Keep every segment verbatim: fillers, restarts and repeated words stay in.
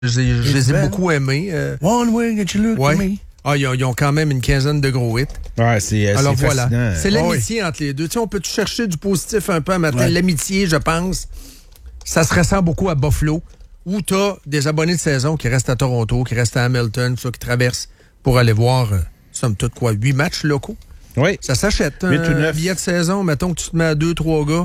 Je, je les ai beaucoup aimés. Euh, One way that you look ouais. at me. Ah, ils ont, ils ont quand même une quinzaine de gros hits. Ouais, c'est, Alors c'est voilà. fascinant. C'est l'amitié oh, oui. entre les deux. Tu sais, on peut chercher du positif un peu à matin. Ouais. L'amitié, je pense, ça se ressent beaucoup à Buffalo, où tu as des abonnés de saison qui restent à Toronto, qui restent à Hamilton, ça, qui traversent pour aller voir, euh, somme toute, quoi, huit matchs locaux. Oui. Ça s'achète. Un billet de saison, mettons que tu te mets à deux, trois gars.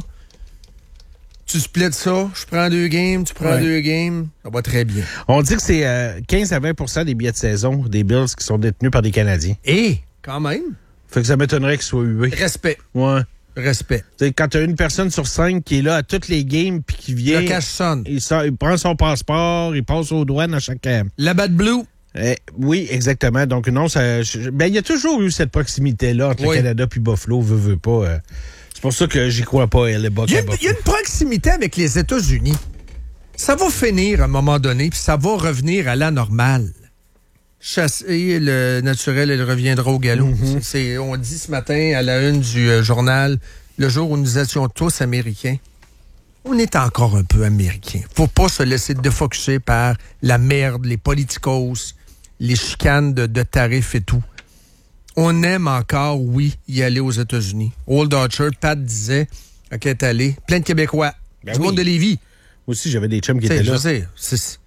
Tu splits ça, je prends deux games, tu prends ouais. deux games, ça va très bien. On dit que c'est euh, quinze à vingt pour cent des billets de saison des Bills qui sont détenus par des Canadiens. Et, quand même. Fait que ça m'étonnerait qu'ils soient hués. Respect. Ouais. Respect. T'sais, quand tu as une personne sur cinq qui est là à toutes les games puis qui vient... Le cash sonne. Il, sort, il prend son passeport, il passe aux douanes à chaque... La Bad Blue. Eh, oui, exactement. Donc non, ça... Ben, il y a toujours eu cette proximité-là entre oui. le Canada puis Buffalo, veut, veut pas... Euh, C'est pour ça que j'y crois pas, elle est Il y, a, il y a une proximité avec les États-Unis. Ça va finir à un moment donné, puis ça va revenir à la normale. Chasser le naturel, elle reviendra au galop. Mm-hmm. C'est, on dit ce matin à la une du euh, journal, le jour où nous étions tous américains, on est encore un peu américains. Faut pas se laisser défocuser par la merde, les politicos, les chicanes de, de tarifs et tout. On aime encore, oui, y aller aux États-Unis. Old Orchard, Pat disait, OK, est allé. Plein de Québécois. Ben du oui. monde de Lévis. Moi aussi, j'avais des chums qui T'sais, étaient là. Je sais. C'est,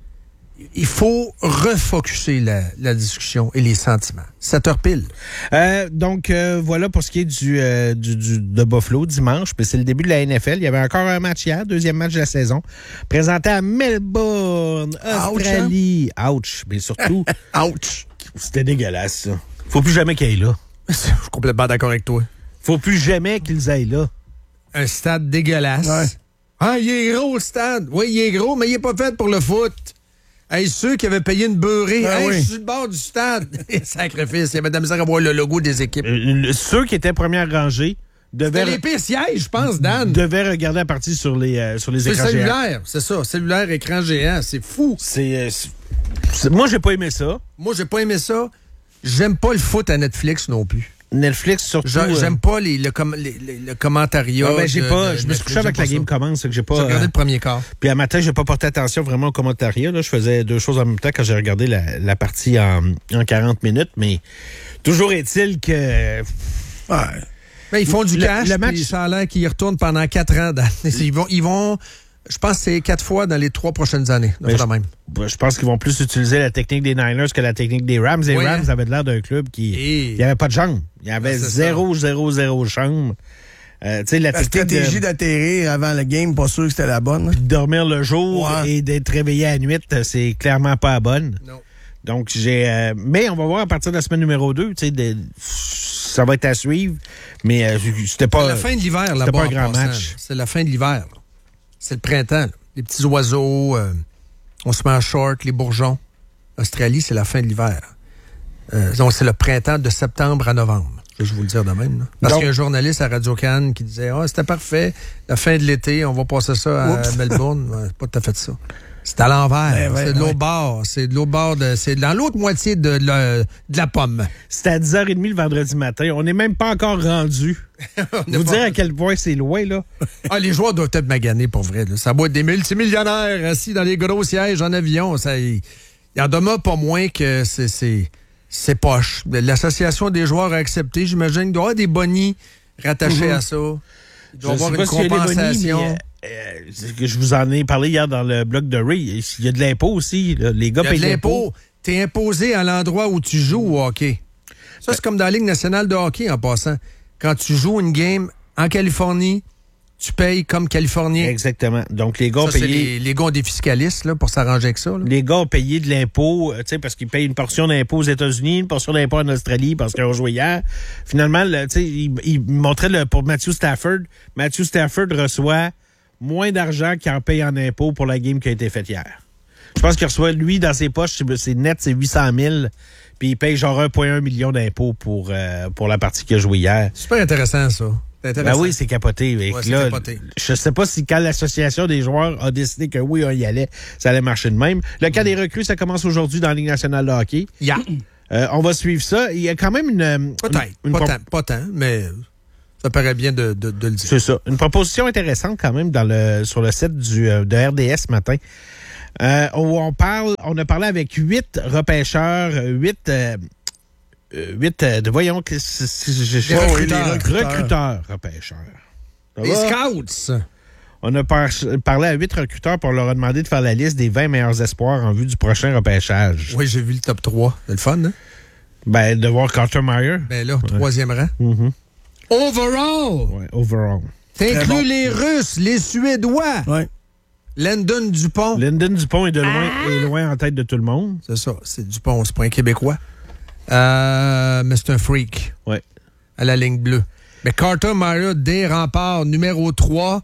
il faut refocuser la, la discussion et les sentiments. sept heures pile. Euh, donc, euh, voilà pour ce qui est du, euh, du, du de Buffalo dimanche. Puis c'est le début de la N F L. Il y avait encore un match hier, deuxième match de la saison, présenté à Melbourne, Australie. Ouch, hein? Ouch. Mais surtout... Ouch. C'était dégueulasse, ça. Faut plus jamais qu'ils aillent là. Je suis complètement d'accord avec toi. Faut plus jamais qu'ils aillent là. Un stade dégueulasse. Ouais. Ah, il est gros, le stade. Oui, il est gros, mais il est pas fait pour le foot. Hey, ceux qui avaient payé une beurrée, ah, hey, oui. je suis sur le bord du stade. Sacrifice, il y avait de la misère à voir le logo des équipes. Euh, ceux qui étaient première rangée devaient... C'était les pires sièges, je pense, Dan. Devaient regarder la partie sur les, euh, sur les c'est écrans cellulaire, géants. c'est ça. Cellulaire, écran géant, c'est fou. C'est, euh, c'est... Moi, j'ai pas aimé ça. Moi, j'ai pas aimé ça. J'aime pas le foot à Netflix non plus. Netflix, surtout. Je, j'aime euh... pas les, le, com- les, les, le commentariat. Ah ben, j'ai de, pas, de, je me suis couché avec la game ça. Commence. Que j'ai pas, j'ai regardé euh... le premier quart. Puis à matin, j'ai pas porté attention vraiment au commentariat. Là. Je faisais deux choses en même temps quand j'ai regardé la, la partie en, en quarante minutes. Mais toujours est-il que... Ouais. Ben, ils font du le, cash, le match... puis ça a l'air qu'ils y retournent pendant quatre ans. Dans... Ils vont... Ils vont... Je pense que c'est quatre fois dans les trois prochaines années. Je, même. je pense qu'ils vont plus utiliser la technique des Niners que la technique des Rams. Les oui, Rams hein? avaient l'air d'un club qui... Et... Il n'y avait pas de chambre. Il y avait zéro, zéro, zéro chambre. Euh, la, la stratégie de... d'atterrir avant le game, pas sûr que c'était la bonne. Puis de dormir le jour ouais. et d'être réveillé à la nuit, c'est clairement pas la bonne. Non. Donc, j'ai... Euh, mais on va voir à partir de la semaine numéro deux, tu sais, de... ça va être à suivre, mais euh, c'était pas... C'est la fin de l'hiver, là-bas. C'était pas un grand match. C'est la fin de l'hiver. C'est le printemps. Là. Les petits oiseaux, euh, on se met en short, les bourgeons. Australie, c'est la fin de l'hiver. Euh, donc, c'est le printemps de septembre à novembre. Je vais vous le dire de même. Là. Parce donc, qu'il y a un journaliste à Radio-Can qui disait « Ah, oh, c'était parfait, la fin de l'été, on va passer ça à Oups. Melbourne. » Ouais, c'est pas tout à fait ça. C'est à l'envers. Ben, ouais, c'est de l'autre ouais. bord. C'est de l'autre bord. De, c'est dans l'autre moitié de, de, la, de la pomme. C'était à dix heures trente le vendredi matin. On n'est même pas encore rendu. Vous pas... dire à quel point c'est loin, là. Ah, les joueurs doivent être maganés, pour vrai. Là. Ça doit être des multimillionnaires assis dans les gros sièges en avion. Ça, il y en demeure pas moins que c'est, c'est, c'est poche. L'association des joueurs a accepté. J'imagine qu'il doit y avoir des bonnies rattachés mm-hmm. à ça. Il doit y avoir une compensation. Bonnies, Euh, je vous en ai parlé hier dans le blog de Ray. Il y a de l'impôt aussi. Là. Les gars payent de l'impôt. T'es imposé à l'endroit où tu joues au hockey. Ça, c'est comme dans la Ligue nationale de hockey, en passant. Quand tu joues une game en Californie, tu payes comme Californien. Exactement. Donc, les gars ont ça, payé... Les, les gars ont des fiscalistes là, pour s'arranger avec ça. Là. Les gars ont payé de l'impôt, tu sais, parce qu'ils payent une portion d'impôt aux États-Unis, une portion d'impôt en Australie, parce qu'ils ont joué hier. Finalement, tu sais, ils, ils montraient le, pour Matthew Stafford. Matthew Stafford reçoit moins d'argent qu'il en paye en impôts pour la game qui a été faite hier. Je pense qu'il reçoit, lui, dans ses poches, c'est net, c'est huit cent mille, puis il paye genre un virgule un million d'impôts pour, euh, pour la partie qu'il a joué hier. Super intéressant, ça. C'est intéressant. Ben oui, c'est capoté. Ouais, c'est là, capoté. Je sais pas si quand l'association des joueurs a décidé que oui, on y allait, ça allait marcher de même. Le cas mm. des recrues, ça commence aujourd'hui dans la Ligue nationale de hockey. Yeah. Euh, on va suivre ça. Il y a quand même une... Peut-être, une, une pas, comp- tant, pas tant, mais... Ça paraît bien de, de, de le dire. C'est ça. Une proposition intéressante quand même dans le, sur le site du, de R D S ce matin. Euh, on parle, on a parlé avec huit repêcheurs, huit, euh, huit, euh, de voyons que c'est, c'est, je, je, Des oh, recruteurs. les recruteurs, recruteurs repêcheurs. Ça Les va? scouts. On a par, parlé à huit recruteurs pour leur a demandé de faire la liste des vingt meilleurs espoirs en vue du prochain repêchage. Oui, j'ai vu le top trois. C'est le fun, hein? Ben, de voir Carter Meyer. Ben là, troisième rang. Mm-hmm. Overall! Ouais, overall. T'inclus bon. les Russes, les Suédois. Ouais. Landon Dupont. Lyndon Dupont est de loin, est loin en tête de tout le monde. C'est ça, c'est Dupont, c'est pas un Québécois. Euh, mais c'est un freak. Ouais. À la ligne bleue. Mais Carter Meyer, des remparts, numéro trois.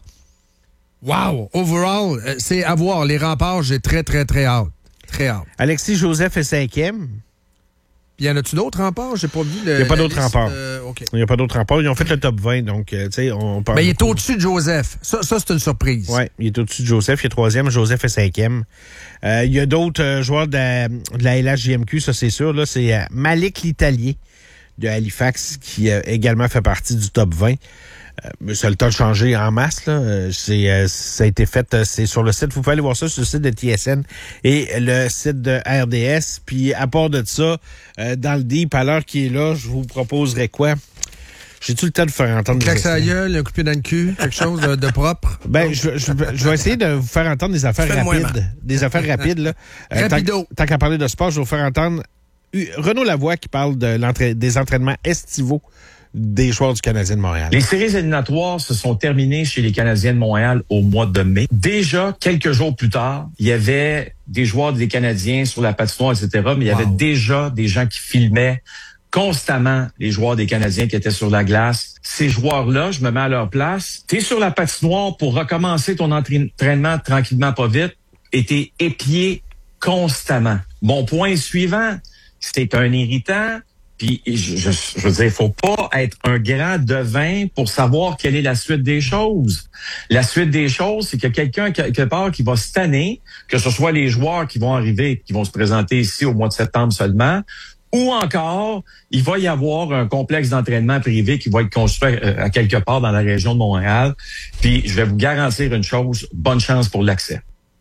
Wow! Overall, euh, c'est à voir. Les remparts, j'ai très, très, très hâte. Très hâte. Alexis Joseph est cinquième. Puis y en a-tu d'autres remparts? J'ai pas vu le. Il n'y a pas la d'autres liste, remparts. euh, OK. Il n'y a pas d'autres remparts. Ils ont fait le top vingt, donc, euh, tu sais, on parle. Mais il est beaucoup. au-dessus de Joseph. Ça, ça c'est une surprise. Oui, il est au-dessus de Joseph. Il est troisième. Joseph est cinquième. Euh, il y a d'autres euh, joueurs de la, de la L H J M Q, ça c'est sûr. Là, c'est euh, Malik l'Italien de Halifax qui a euh, également fait partie du top vingt. Euh, mais ça a le temps de changer en masse. Là. Euh, c'est, euh, ça a été fait, euh, c'est sur le site. Vous pouvez aller voir ça sur le site de T S N et le site de R D S. Puis à part de ça, euh, dans le deep, à l'heure qui est là, je vous proposerais quoi? J'ai-tu le temps de faire entendre des Claque sa extraits? gueule, un coup de pied dans le cul, quelque chose de, de propre. Ben, je, je, je vais essayer de vous faire entendre des affaires Fais-le-moi rapides. mal. Des affaires rapides, là. Euh, Rapido. tant, tant qu'à parler de sport, je vais vous faire entendre euh, Renaud Lavoie qui parle de l'entra- des entraînements estivaux des joueurs du Canadien de Montréal. Les séries éliminatoires se sont terminées chez les Canadiens de Montréal au mois de mai. Déjà, quelques jours plus tard, il y avait des joueurs des Canadiens sur la patinoire, et cetera, mais il y avait Wow. déjà des gens qui filmaient constamment les joueurs des Canadiens qui étaient sur la glace. Ces joueurs-là, je me mets à leur place. T'es sur la patinoire pour recommencer ton entraînement tranquillement, pas vite, et t'es épié constamment. Mon point suivant, c'est un irritant. Puis, je, je, je veux dire, il faut pas être un grand devin pour savoir quelle est la suite des choses. La suite des choses, c'est que quelqu'un, quelque part, qui va se tanner, que ce soit les joueurs qui vont arriver, qui vont se présenter ici au mois de septembre seulement, ou encore, il va y avoir un complexe d'entraînement privé qui va être construit à quelque part dans la région de Montréal. Puis, je vais vous garantir une chose, bonne chance pour l'accès.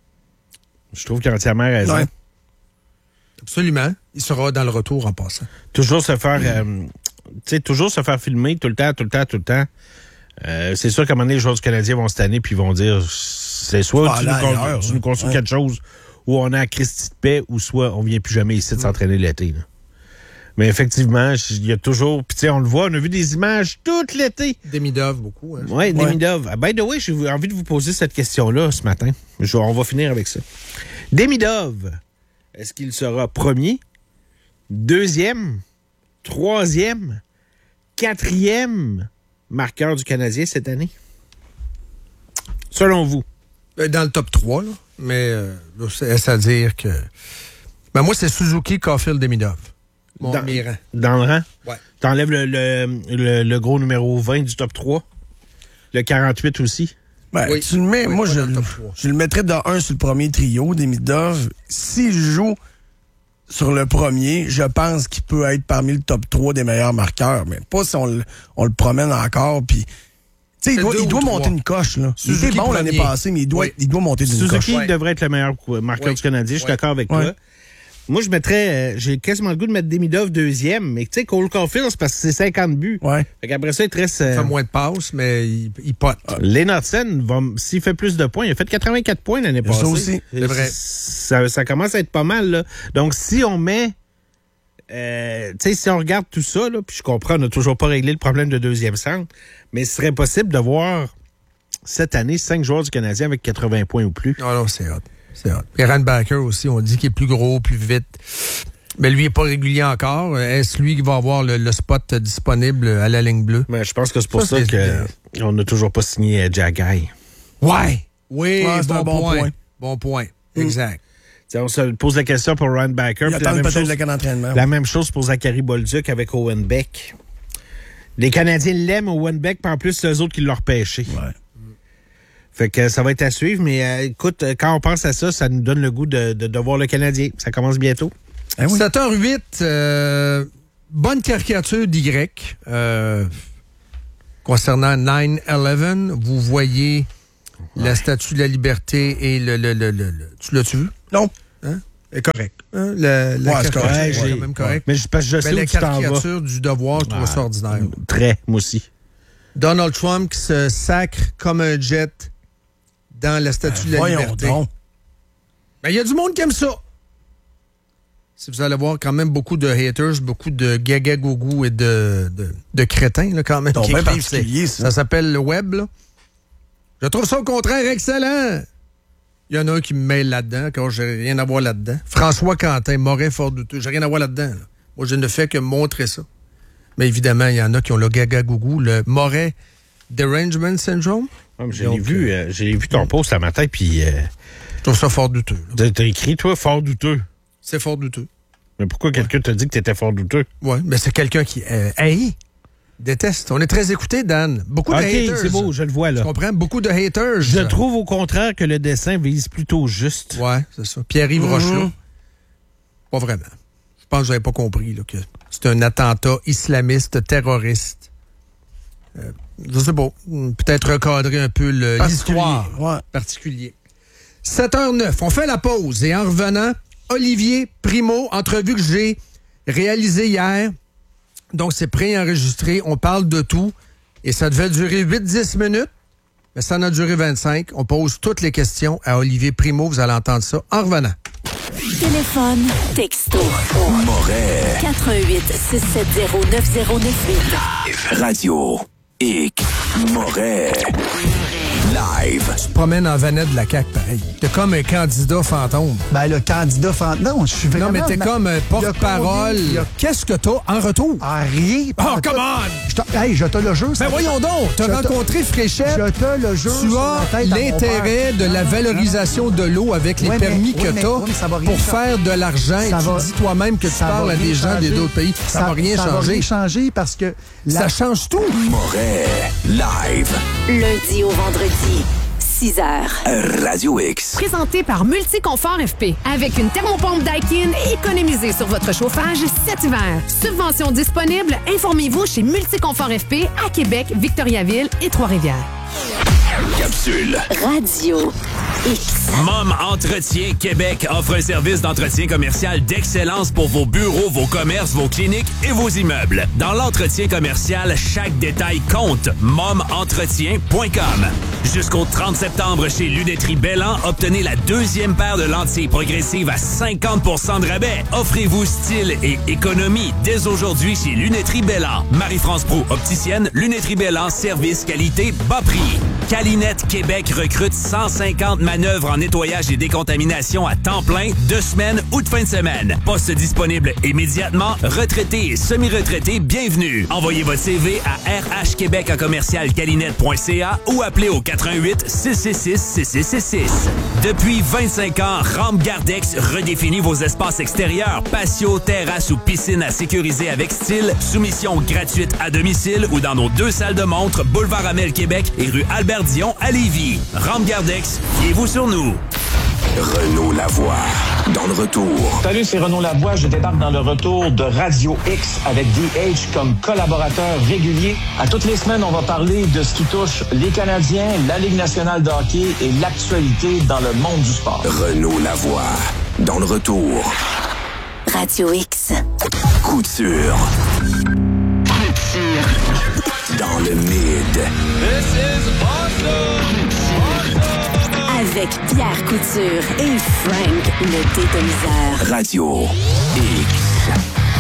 Je trouve qu'il a entièrement raison. Ouais. Absolument. Il sera dans le retour en passant. Toujours se faire, euh, tu sais, toujours se faire filmer tout le temps, tout le temps, tout le temps. Euh, c'est sûr qu'à un moment donné, les joueurs du Canadien vont se tanner puis ils vont dire, c'est soit Ah, tu, là, nous, ailleurs, con- tu nous construis ouais. quelque chose où on a à Christie de paix ou soit on vient plus jamais ici de s'entraîner l'été. Là. Mais effectivement, il y a toujours, puis tu sais, on le voit, on a vu des images tout l'été. Demidov, beaucoup. Hein. Oui, Demidov. Ah, by the way, j'ai envie de vous poser cette question-là ce matin. Je, on va finir avec ça. Demidov, est-ce qu'il sera premier, deuxième, troisième, quatrième marqueur du Canadien cette année? Selon vous? Euh, Dans le top trois, là. Mais euh, c'est à dire que. Ben moi, c'est Suzuki, Caulfield, Demidov. Mon Dans, mirant. dans le rang? Ouais. T'enlèves le, le, le, le gros numéro vingt du top trois? Le quarante-huit aussi? Ben, Oui. tu le mets, Oui, moi, pas je, dans le le- top trois. je le mettrais de un sur le premier trio des Midov. S'il joue sur le premier, je pense qu'il peut être parmi le top trois des meilleurs marqueurs, mais pas si on le, on le promène encore. Puis, tu sais, il C'est doit, deux il ou doit trois. monter une coche. Là. Il Suzuki était bon l'année premier. passée, mais il doit, Oui. il doit monter d'une coche. Suzuki Ouais. devrait être le meilleur marqueur Oui. du Canadien. Je suis Oui. d'accord avec Ouais. toi. Moi, je mettrais... euh, j'ai quasiment le goût de mettre Demidov deuxième, mais tu sais, Cole Caulfield, c'est parce que c'est cinquante buts. Ouais. Fait qu'après ça, il te reste... euh, Il fait moins de passes, mais il, il pote. Lennartson, va, m- s'il fait plus de points, il a fait quatre-vingt-quatre points l'année Il y a ça passée. aussi. C'est vrai. Ça, ça commence à être pas mal, là. Donc, si on met... Euh, tu sais, si on regarde tout ça, là, puis je comprends, on n'a toujours pas réglé le problème de deuxième centre, mais ce serait possible de voir cette année cinq joueurs du Canadien avec quatre-vingts points ou plus. Non, non, c'est hot. C'est hot. Et Randbacker aussi, on dit qu'il est plus gros, plus vite. Mais lui, il n'est pas régulier encore. Est-ce lui qui va avoir le, le spot disponible à la ligne bleue? Mais je pense que c'est pour Ça, ça, c'est- qu'on n'a toujours pas signé euh, Jack Guy. Ouais! Oui, Ouais, c'est bon, un bon point. point. Bon point. Exact. T'sais, on se pose la question pour Ryan Backer. Il puis la attend même peut-être chose- le camp d'entraînement. La même chose pour Zachary Bolduc avec Owen Beck. Les Canadiens l'aiment, Owen Beck, puis en plus, c'est eux autres qui l'ont repêché. Ouais. Fait que ça va être à suivre, mais euh, écoute, quand on pense à ça, ça nous donne le goût de, de, de voir le Canadien. Ça commence bientôt. Eh oui. sept heures huit, euh, bonne caricature d'Y. Euh, concernant nine eleven, vous voyez la Statue de la Liberté et le... le, le, le, le- tu l'as-tu vu? Non. Hein? C'est correct. Hein? La, la Ouais, c'est correct. caricature, Ouais, c'est quand même correct. Mais je, parce que je Mais sais la où tu t'en vas. caricature du devoir, je trouve ça ordinaire. Très, moi aussi. Donald Trump qui se sacre comme un jet dans la Statue de la Voyons Liberté. donc. Ben, il y a du monde qui aime ça. Si vous allez voir quand même beaucoup de haters, beaucoup de gaga-gougou et de, de, de crétins, là, quand même. Donc, qui bien écrivent, particulier, c'est- ça. ça s'appelle le web, là. Je trouve ça au contraire excellent. Il y en a un qui me mêle là-dedans, car j'ai rien à voir là-dedans. François Quentin, Moret fort douteux. J'ai rien à voir là-dedans. Là. Moi, je ne fais que montrer ça. Mais évidemment, il y en a qui ont le gaga-gougou, le Moret Derangement Syndrome. Ouais, mais j'ai Donc, vu, euh, j'ai vu ton post ce matin, puis euh, Je trouve ça fort douteux. là. t'as t'as écrit, toi, fort douteux. C'est fort douteux. Mais pourquoi quelqu'un t'a dit que t'étais fort douteux? Oui, mais c'est quelqu'un qui euh, haït, déteste. On est très écouté, Dan. Beaucoup OK, de haters. c'est beau, je le vois, Tu là. comprends? Beaucoup de haters. Je trouve au contraire que le dessin vise plutôt juste. Ouais, c'est ça. Pierre-Yves Mhm. Rochelot. Pas vraiment. Je pense que vous n'avez pas compris là, que c'est un attentat islamiste, terroriste. Euh, je sais pas. Peut-être recadrer un peu le- l'histoire. Ouais. Particulier. sept heures neuf, on fait la pause et en revenant, Olivier Primo, entrevue que j'ai réalisée hier. Donc, c'est préenregistré. On parle de tout et ça devait durer huit à dix minutes, mais ça en a duré vingt-cinq. On pose toutes les questions à Olivier Primo. Vous allez entendre ça en revenant. Téléphone, texto. Moret. quatre un huit, six sept zéro, neuf zéro neuf huit. Radio X. Moret. Live. Tu te promènes en vanette de la C A Q, pareil. T'es comme un candidat fantôme. Ben, le candidat fantôme. Non, je suis vraiment... Non, mais t'es ma- comme un Il y a porte-parole. combien- il y a- Qu'est-ce que t'as en retour? Ah, rien. Oh, come on! Je te... Hey, je te le jure. ça- Ben voyons donc, t'as Je te- rencontré Fréchette. Je te le jure. Tu sur as la tête à mon l'intérêt père. de la valorisation de l'eau avec les Ouais, mais- permis ouais, que mais- t'as ouais, mais ça va rien pour changer. faire de l'argent et Ça tu va- dis toi-même que tu ça va parles à rien des gens changer. des d'autres pays. Ça ne va rien Ça va changer. rien changer parce que... la- Ça change tout. Moret. Live. Lundi au vendredi, six heures. Radio X. Présenté par Multiconfort F P. Avec une thermopompe Daikin, économisez sur votre chauffage cet hiver. Subvention disponible, informez-vous chez Multiconfort F P à Québec, Victoriaville et Trois-Rivières. Capsule. Radio X. Mom Entretien Québec offre un service d'entretien commercial d'excellence pour vos bureaux, vos commerces, vos cliniques et vos immeubles. Dans l'entretien commercial, chaque détail compte. mom entretien point com. Jusqu'au trente septembre, chez Lunetterie Bellan, obtenez la deuxième paire de lentilles progressives à cinquante pour cent de rabais. Offrez-vous style et économie dès aujourd'hui chez Lunetterie Bellan. Marie-France Proulx, opticienne, Lunetterie Bellan, service, qualité, bas prix. Calinette Québec recrute cent cinquante manœuvres en nettoyage et décontamination à temps plein, de semaine ou de fin de semaine. Poste disponible immédiatement. Retraités et semi-retraités, bienvenue. Envoyez votre C V à r h québec à commercial calinette point c a ou appelez au quatre un huit, six six six, six six six six. Depuis vingt-cinq ans, Rampe Gardex redéfinit vos espaces extérieurs, patio, terrasse ou piscine à sécuriser avec style. Soumission gratuite à domicile ou dans nos deux salles de montre, boulevard Amel Québec et rue Albert Dion à Lévis. Rampe Gardex, fiez-vous sur nous. Renaud Lavoie. Dans le retour. Salut, c'est Renaud Lavoie. Je débarque dans le retour de Radio X avec D H comme collaborateur régulier. À toutes les semaines, on va parler de ce qui touche les Canadiens, la Ligue nationale de hockey et l'actualité dans le monde du sport. Renaud Lavoie. Dans le retour. Radio X. Couture. Couture. Dans le mid. Avec Pierre Couture et Frank le Dédomiseur. Radio X.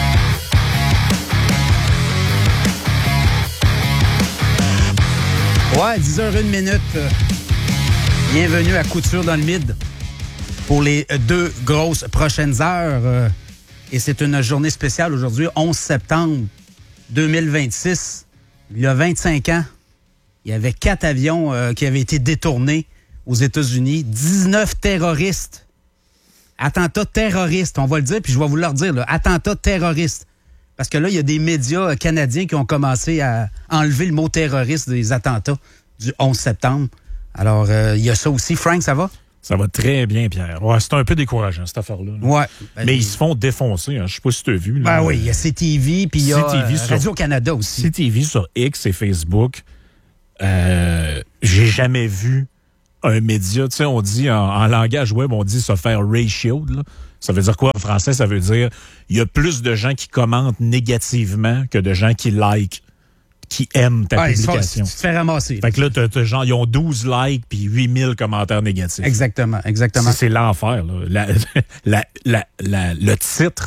Ouais, dix heures une minute. Bienvenue à Couture dans le Mid pour les deux grosses prochaines heures. Et c'est une journée spéciale aujourd'hui, onze septembre deux mille vingt-six. Il y a vingt-cinq ans, il y avait quatre avions euh, qui avaient été détournés aux États-Unis. dix-neuf terroristes. Attentats terroristes, on va le dire, puis je vais vous le redire. Là, attentats terroristes. Parce que là, il y a des médias canadiens qui ont commencé à enlever le mot terroriste des attentats du onze septembre. Alors, euh, il y a ça aussi. Frank, ça va? Ça va très bien, Pierre. Ouais, c'est un peu décourageant, cette affaire-là. là. Ouais. Ben, Mais ils se font défoncer. Hein. Je sais pas si tu as vu. Là. Ben oui, il y a C T V, puis il y a C T V euh, sur- Radio-Canada aussi. C T V sur X et Facebook. Euh, j'ai jamais vu un média, tu sais, on dit en, en langage web, on dit se faire ratio. Là. Ça veut dire quoi en français? Ça veut dire il y a plus de gens qui commentent négativement que de gens qui like, qui aiment ta ouais, publication. Tu te fais ramasser. Fait que là, t'as, t'as, genre, ils ont douze likes puis huit mille commentaires négatifs. Exactement, exactement. C'est, c'est l'enfer. Là. La, la, la, la, le titre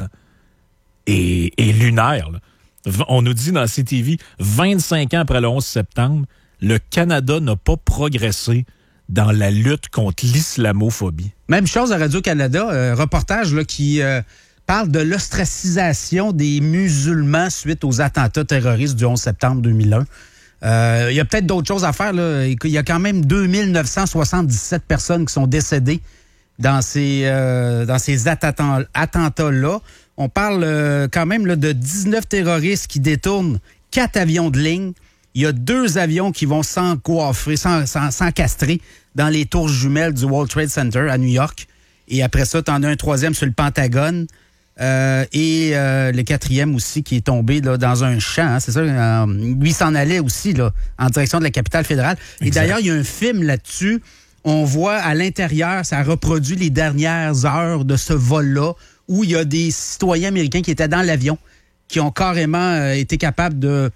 est, est lunaire. Là. On nous dit dans C T V, vingt-cinq ans après le onze septembre, le Canada n'a pas progressé dans la lutte contre l'islamophobie. Même chose à Radio-Canada, euh, reportage là, qui euh, parle de l'ostracisation des musulmans suite aux attentats terroristes du onze septembre deux mille un. Euh, il y a peut-être d'autres choses à faire. Là. Il y a quand même deux mille neuf cent soixante-dix-sept personnes qui sont décédées dans ces, euh, dans ces attentats, attentats-là. On parle euh, quand même là, de dix-neuf terroristes qui détournent quatre avions de ligne. Il y a deux avions qui vont s'encoiffer, s'encastrer dans les tours jumelles du World Trade Center à New York. Et après ça, tu en as un troisième sur le Pentagone. Euh, et euh, le quatrième aussi qui est tombé là, dans un champ. Hein, c'est ça. Euh, lui s'en allait aussi là, en direction de la capitale fédérale. Exact. Et d'ailleurs, il y a un film là-dessus. On voit à l'intérieur, ça reproduit les dernières heures de ce vol-là, où il y a des citoyens américains qui étaient dans l'avion, qui ont carrément euh, été capables de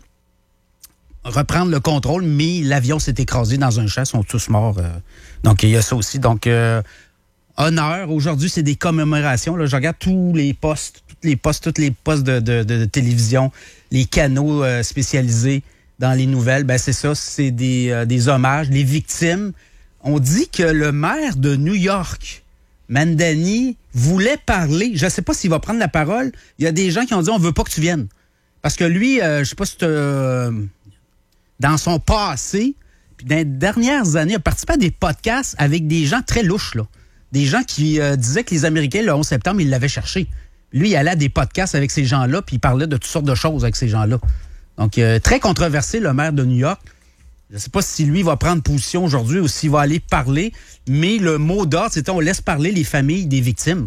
reprendre le contrôle, mais l'avion s'est écrasé dans un champ, ils sont tous morts. Euh. Donc, il y a ça aussi. Donc, euh, honneur. Aujourd'hui, c'est des commémorations. Là, je regarde tous les postes, tous les postes, tous les postes de, de, de, de télévision, les canaux euh, spécialisés dans les nouvelles. Ben, c'est ça, c'est des, euh, des hommages. Les victimes. On dit que le maire de New York, Mandani, voulait parler. Je ne sais pas s'il va prendre la parole. Il y a des gens qui ont dit on veut pas que tu viennes. Parce que lui, euh, je sais pas si tu euh, dans son passé, puis dans les dernières années, il a participé à des podcasts avec des gens très louches, là. Des gens qui euh, disaient que les Américains, le onze septembre, ils l'avaient cherché. Lui, il allait à des podcasts avec ces gens-là, puis il parlait de toutes sortes de choses avec ces gens-là. Donc, euh, très controversé, le maire de New York. Je ne sais pas si lui va prendre position aujourd'hui ou s'il va aller parler, mais le mot d'ordre, c'est on laisse parler les familles des victimes.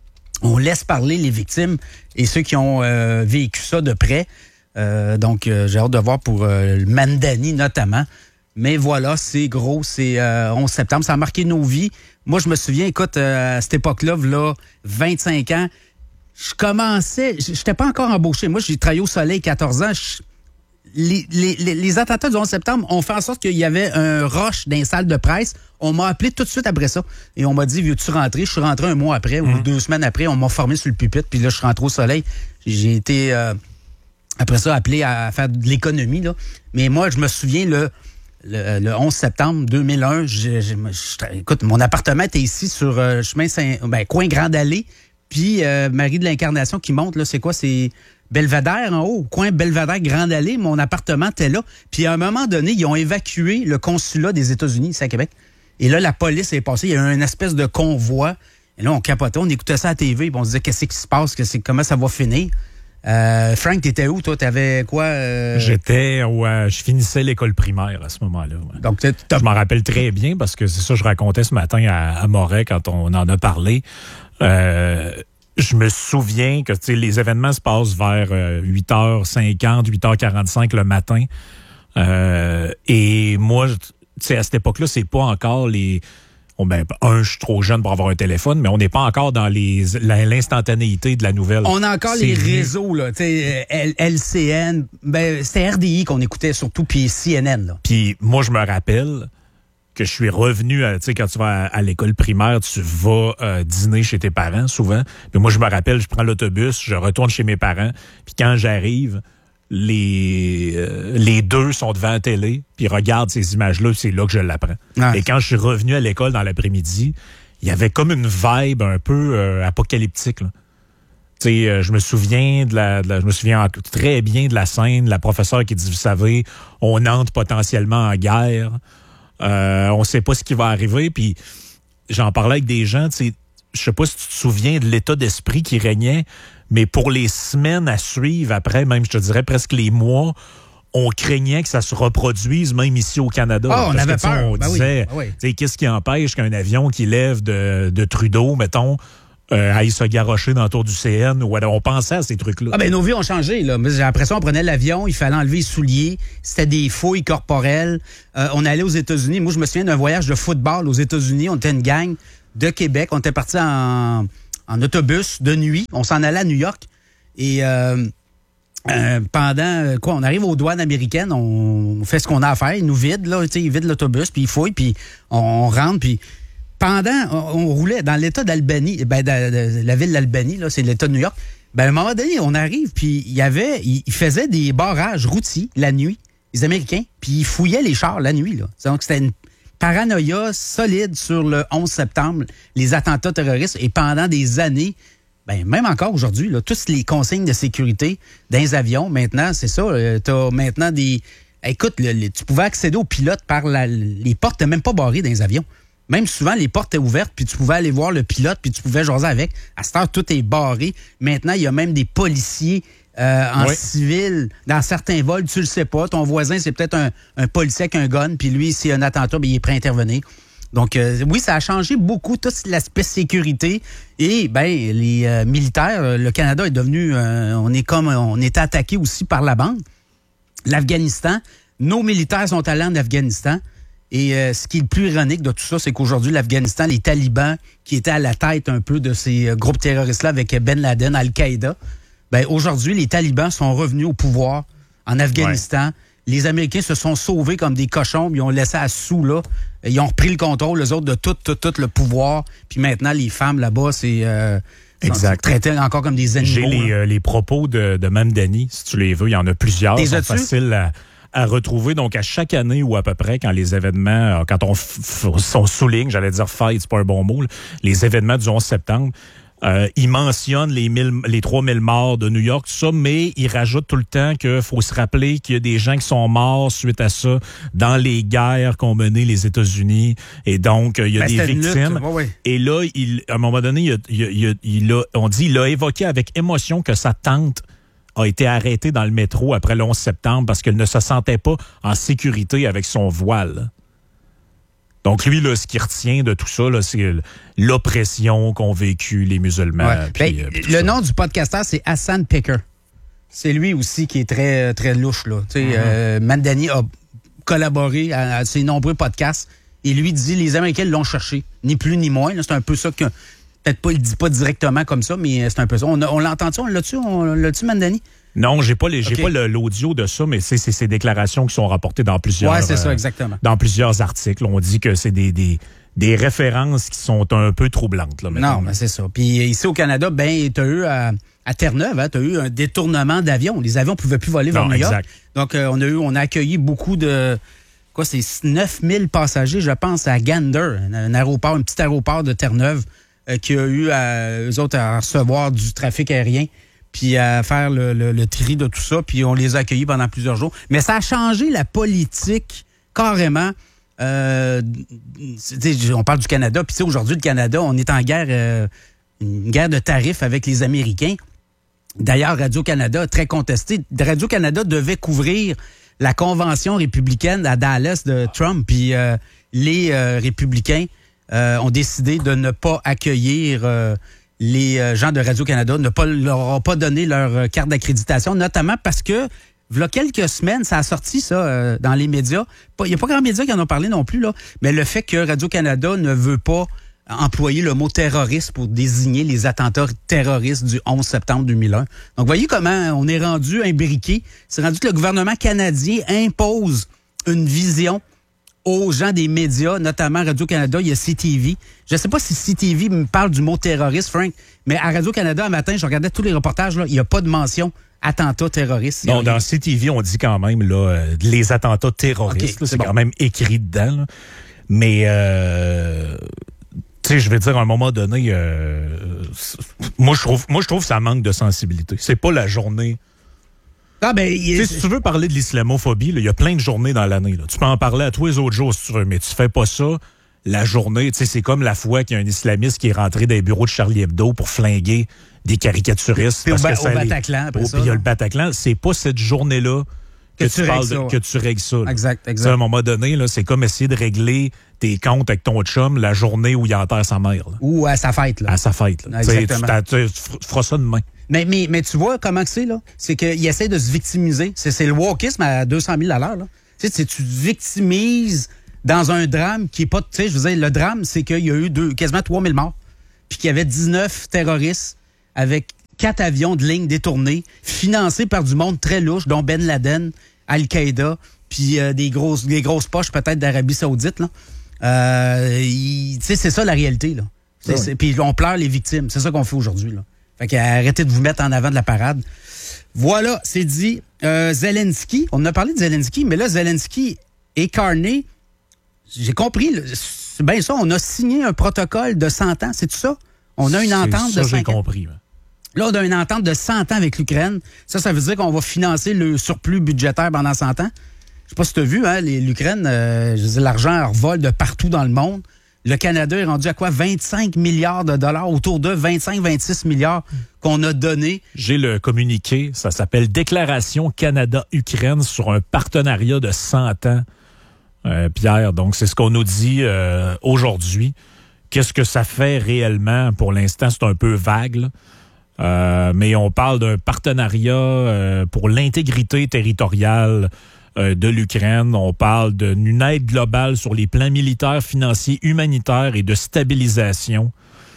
On laisse parler les victimes et ceux qui ont euh, vécu ça de près. Euh, donc, euh, j'ai hâte de voir pour euh, le Mandani notamment. Mais voilà, c'est gros, c'est euh, onze septembre. Ça a marqué nos vies. Moi, je me souviens, écoute, euh, à cette époque-là, là, vingt-cinq ans, je commençais, je n'étais pas encore embauché. Moi, j'ai travaillé au Soleil quatorze ans. Je, les, les, les, les attentats du onze septembre ont fait en sorte qu'il y avait un rush dans les salles de presse. On m'a appelé tout de suite après ça. Et on m'a dit, veux-tu rentrer? Je suis rentré un mois après mmh. ou deux semaines après. On m'a formé sur le pupitre. Puis là, je suis rentré au Soleil. J'ai été... Euh, Après ça, appelé à faire de l'économie, là. Mais moi, je me souviens, le, le, le onze septembre deux mille un, je, je, je, écoute, mon appartement était ici sur euh, chemin Saint, ben, coin Grande Allée. Puis euh, Marie de l'Incarnation qui monte, là, c'est quoi? C'est Belvédère en haut, coin Belvédère Grande Allée. Mon appartement était là. Puis à un moment donné, ils ont évacué le consulat des États-Unis ici à Québec. Et là, la police est passée. Il y a eu une espèce de convoi. Et là, on capotait, on écoutait ça à la T V. Puis on se disait, qu'est-ce qui se passe? Qu'est-ce, comment ça va finir? Euh, Frank, t'étais où, toi? T'avais quoi? Euh... J'étais, ouais, je finissais l'école primaire à ce moment-là. Ouais. Donc, t'as... Je m'en rappelle très bien parce que c'est ça que je racontais ce matin à, à Moret quand on en a parlé. Euh, je me souviens que les événements se passent vers euh, huit heures cinquante, huit heures quarante-cinq le matin. Euh, et moi, à cette époque-là, c'est pas encore les... Oh ben, un, je suis trop jeune pour avoir un téléphone, mais on n'est pas encore dans les l'instantanéité de la nouvelle. On a encore c'est les réseaux, là, tu sais, L C N, ben, c'était R D I qu'on écoutait surtout, puis C N N, là. Puis moi, je me rappelle que je suis revenu, tu sais, quand tu vas à, à l'école primaire, tu vas euh, dîner chez tes parents, souvent. Puis moi, je me rappelle, je prends l'autobus, je retourne chez mes parents, puis quand j'arrive... Les, euh, les deux sont devant la télé, puis regardent ces images-là, c'est là que je l'apprends. Ah. Et quand je suis revenu à l'école dans l'après-midi, il y avait comme une vibe un peu euh, apocalyptique. Tu sais, euh, je me souviens de la, de la, je me souviens très bien de la scène, la professeure qui dit, vous savez, on entre potentiellement en guerre, euh, on sait pas ce qui va arriver, puis j'en parlais avec des gens, tu sais, je sais pas si tu te souviens de l'état d'esprit qui régnait, mais pour les semaines à suivre après, même je te dirais presque les mois, on craignait que ça se reproduise même ici au Canada. Oh, on avait que, peur. On ben disait, oui, ben oui. qu'est-ce qui empêche qu'un avion qui lève de, de Trudeau, mettons, euh, aillent se garrocher dans le tour du C N. Ou on pensait à ces trucs-là. Ah ben nos vies ont changé. Là. J'ai l'impression qu'on prenait l'avion, il fallait enlever les souliers. C'était des fouilles corporelles. Euh, on allait aux États-Unis. Moi, je me souviens d'un voyage de football aux États-Unis. On était une gang de Québec. On était partis en, en autobus de nuit. On s'en allait à New York. Et euh, euh, pendant quoi, on arrive aux douanes américaines, on fait ce qu'on a à faire. Ils nous vident, là, ils vident l'autobus, puis ils fouillent, puis on, on rentre, puis pendant, on, on roulait dans l'État d'Albany, ben, de, de, la ville d'Albany, là, c'est l'État de New York. Ben, à un moment donné, on arrive, puis il y avait, ils il faisaient des barrages routiers la nuit, les Américains, puis ils fouillaient les chars la nuit, là. Donc, c'était une paranoïa solide sur le onze septembre, les attentats terroristes, et pendant des années, ben, même encore aujourd'hui, là, toutes les consignes de sécurité dans les avions, maintenant, c'est ça, euh, t'as maintenant des... Écoute, le, le, tu pouvais accéder aux pilotes par la, les portes, t'as même pas barrées dans les avions. Même souvent, les portes étaient ouvertes, puis tu pouvais aller voir le pilote, puis tu pouvais jaser avec. À cette heure, tout est barré. Maintenant, il y a même des policiers euh, en oui. civil dans certains vols. Tu le sais pas. Ton voisin, c'est peut-être un, un policier avec un gun, puis lui, s'il y a un attentat, bien, il est prêt à intervenir. Donc, euh, oui, ça a changé beaucoup, tout l'aspect sécurité. Et, ben, les euh, militaires, le Canada est devenu... Euh, on est comme... On est attaqué aussi par la bande. L'Afghanistan, nos militaires sont allés en Afghanistan. Et euh, ce qui est le plus ironique de tout ça, c'est qu'aujourd'hui, l'Afghanistan, les talibans, qui étaient à la tête un peu de ces euh, groupes terroristes-là avec Ben Laden, Al-Qaïda, ben aujourd'hui, les talibans sont revenus au pouvoir en Afghanistan. Ouais. Les Américains se sont sauvés comme des cochons, ils ont laissé à sous, là. Ils ont repris le contrôle, les autres, de tout, tout, tout le pouvoir. Puis maintenant, les femmes là-bas, c'est... Euh, exact. Traité encore comme des animaux. J'ai les, euh, les propos de, de Mamdani, si tu les veux. Il y en a plusieurs. Ils sont faciles à... à retrouver. Donc, à chaque année ou à peu près, quand les événements, quand on, f- on souligne, j'allais dire fight, c'est pas un bon mot, là, les événements du onze septembre, euh, ils mentionnent les, mille, les trois mille morts de New York, tout ça, mais ils rajoutent tout le temps qu'il faut se rappeler qu'il y a des gens qui sont morts suite à ça dans les guerres qu'ont menées les États-Unis. Et donc, il y a ben, des victimes. Ouais, ouais. Et là, il, à un moment donné, il a, il a, il a, on dit, il a évoqué avec émotion que sa tante a été arrêtée dans le métro après le onze septembre parce qu'elle ne se sentait pas en sécurité avec son voile. Donc, lui, là, ce qu'il retient de tout ça, là, c'est l'oppression qu'ont vécu les musulmans. Ouais. Pis, ben, pis le ça. Nom du podcasteur, c'est Hassan Picker. C'est lui aussi qui est très, très louche, là. Tu sais, mm-hmm. euh, Mamdani a collaboré à, à ses nombreux podcasts et lui dit les Américains l'ont cherché, ni plus ni moins. Là, c'est un peu ça que... Peut-être pas, il dit pas directement comme ça, mais c'est un peu ça. On, a, on l'entend-tu? On l'a-tu? On l'a-tu, Mamdani? Non, j'ai pas les, j'ai okay. pas le, l'audio de ça, mais c'est, c'est ces déclarations qui sont rapportées dans plusieurs. Ouais, c'est ça, exactement. Euh, dans plusieurs articles. On dit que c'est des, des, des références qui sont un peu troublantes, là, maintenant. Non, mais c'est ça. Puis ici au Canada, ben, t'as eu à, à Terre-Neuve, hein, t'as eu un détournement d'avions. Les avions pouvaient plus voler vers non, New York. Exact. Donc, euh, on a eu, on a accueilli beaucoup de, quoi, c'est neuf mille passagers, je pense, à Gander, un, un aéroport, un petit aéroport de Terre-Neuve, euh, qui a eu à, eux autres à recevoir du trafic aérien. Puis à faire le, le, le tri de tout ça, puis on les a accueillis pendant plusieurs jours. Mais ça a changé la politique carrément. Euh, on parle du Canada, puis aujourd'hui, le Canada, on est en guerre, euh, une guerre de tarifs avec les Américains. D'ailleurs, Radio-Canada, très contesté. Radio-Canada devait couvrir la convention républicaine à Dallas de Trump, puis euh, les euh, républicains euh, ont décidé de ne pas accueillir... Euh, les gens de Radio-Canada ne pas, leur ont pas donné leur carte d'accréditation, notamment parce que, il y a quelques semaines, ça a sorti ça euh, dans les médias. Il n'y a pas grand média qui en ont parlé non plus, là, mais le fait que Radio-Canada ne veut pas employer le mot terroriste pour désigner les attentats terroristes du onze septembre deux mille un. Donc, voyez comment on est rendu imbriqué. C'est rendu que le gouvernement canadien impose une vision aux gens des médias, notamment Radio-Canada, il y a C T V. Je ne sais pas si C T V me parle du mot terroriste, Frank, mais à Radio-Canada, un matin, je regardais tous les reportages, là, il n'y a pas de mention attentat terroriste. Non, dans C T V, on dit quand même là, euh, les attentats terroristes. Okay, là, c'est c'est bon. Quand même écrit dedans. Là. Mais, euh, tu sais, je vais dire, à un moment donné, euh, moi, je trouve, moi, je trouve que ça manque de sensibilité. C'est pas la journée... Ah ben, il... Si tu veux parler de l'islamophobie, il y a plein de journées dans l'année. Là. Tu peux en parler à tous les autres jours si tu veux, mais tu fais pas ça la journée. C'est comme la fois qu'il y a un islamiste qui est rentré dans les bureaux de Charlie Hebdo pour flinguer des caricaturistes. Puis parce au, que ba- au Bataclan, après oh, ça. Puis il y a le Bataclan. C'est pas cette journée-là que, Que tu, tu parles règles de- ça, ouais. que tu règles ça. là. Exact, exact. Tu sais, à un moment donné, là, c'est comme essayer de régler tes comptes avec ton chum la journée où il enterre sa mère. là. Ou à sa fête, là. À sa fête. là. Ah, Tu sais, exactement. Tu, t'as- tu feras ça demain. Mais, mais, mais tu vois comment que c'est, là? C'est qu'il essaie de se victimiser. C'est, c'est le wokisme à deux cent mille à l'heure, là. Tu sais, c'est- tu te victimises dans un drame qui est pas... Tu sais, je veux dire, le drame, c'est qu'il y a eu deux, quasiment trois mille morts, puis qu'il y avait dix-neuf terroristes avec quatre avions de ligne détournés, financés par du monde très louche, dont Ben Laden, Al-Qaïda, puis euh, des grosses des grosses poches peut-être d'Arabie Saoudite, là. Euh, il- tu sais, c'est ça la réalité, là. C'est- Oui. c'est- Puis on pleure les victimes. C'est ça qu'on fait aujourd'hui, là. Fait que arrêtez de vous mettre en avant de la parade. Voilà, c'est dit. Euh, Zelensky, on en a parlé de Zelensky, mais là, Zelensky et Carney, j'ai compris, là, c'est bien ça, on a signé un protocole de cent ans, c'est tout ça? On a une C'est entente ça, de j'ai cinq ans. compris. hein. Là, on a une entente de cent ans avec l'Ukraine. Ça, ça veut dire qu'on va financer le surplus budgétaire pendant cent ans. Je sais pas si tu as vu, hein, les- l'Ukraine, euh, je veux dire, l'argent revole de partout dans le monde. Le Canada est rendu à quoi? vingt-cinq milliards de dollars, autour de vingt-cinq à vingt-six milliards qu'on a donnés. J'ai le communiqué, ça s'appelle Déclaration Canada-Ukraine sur un partenariat de cent ans, euh, Pierre. Donc, c'est ce qu'on nous dit euh, aujourd'hui. Qu'est-ce que ça fait réellement? Pour l'instant, c'est un peu vague, là. Euh, mais on parle d'un partenariat euh, pour l'intégrité territoriale euh, de l'Ukraine. On parle d'une aide globale sur les plans militaires, financiers, humanitaires et de stabilisation.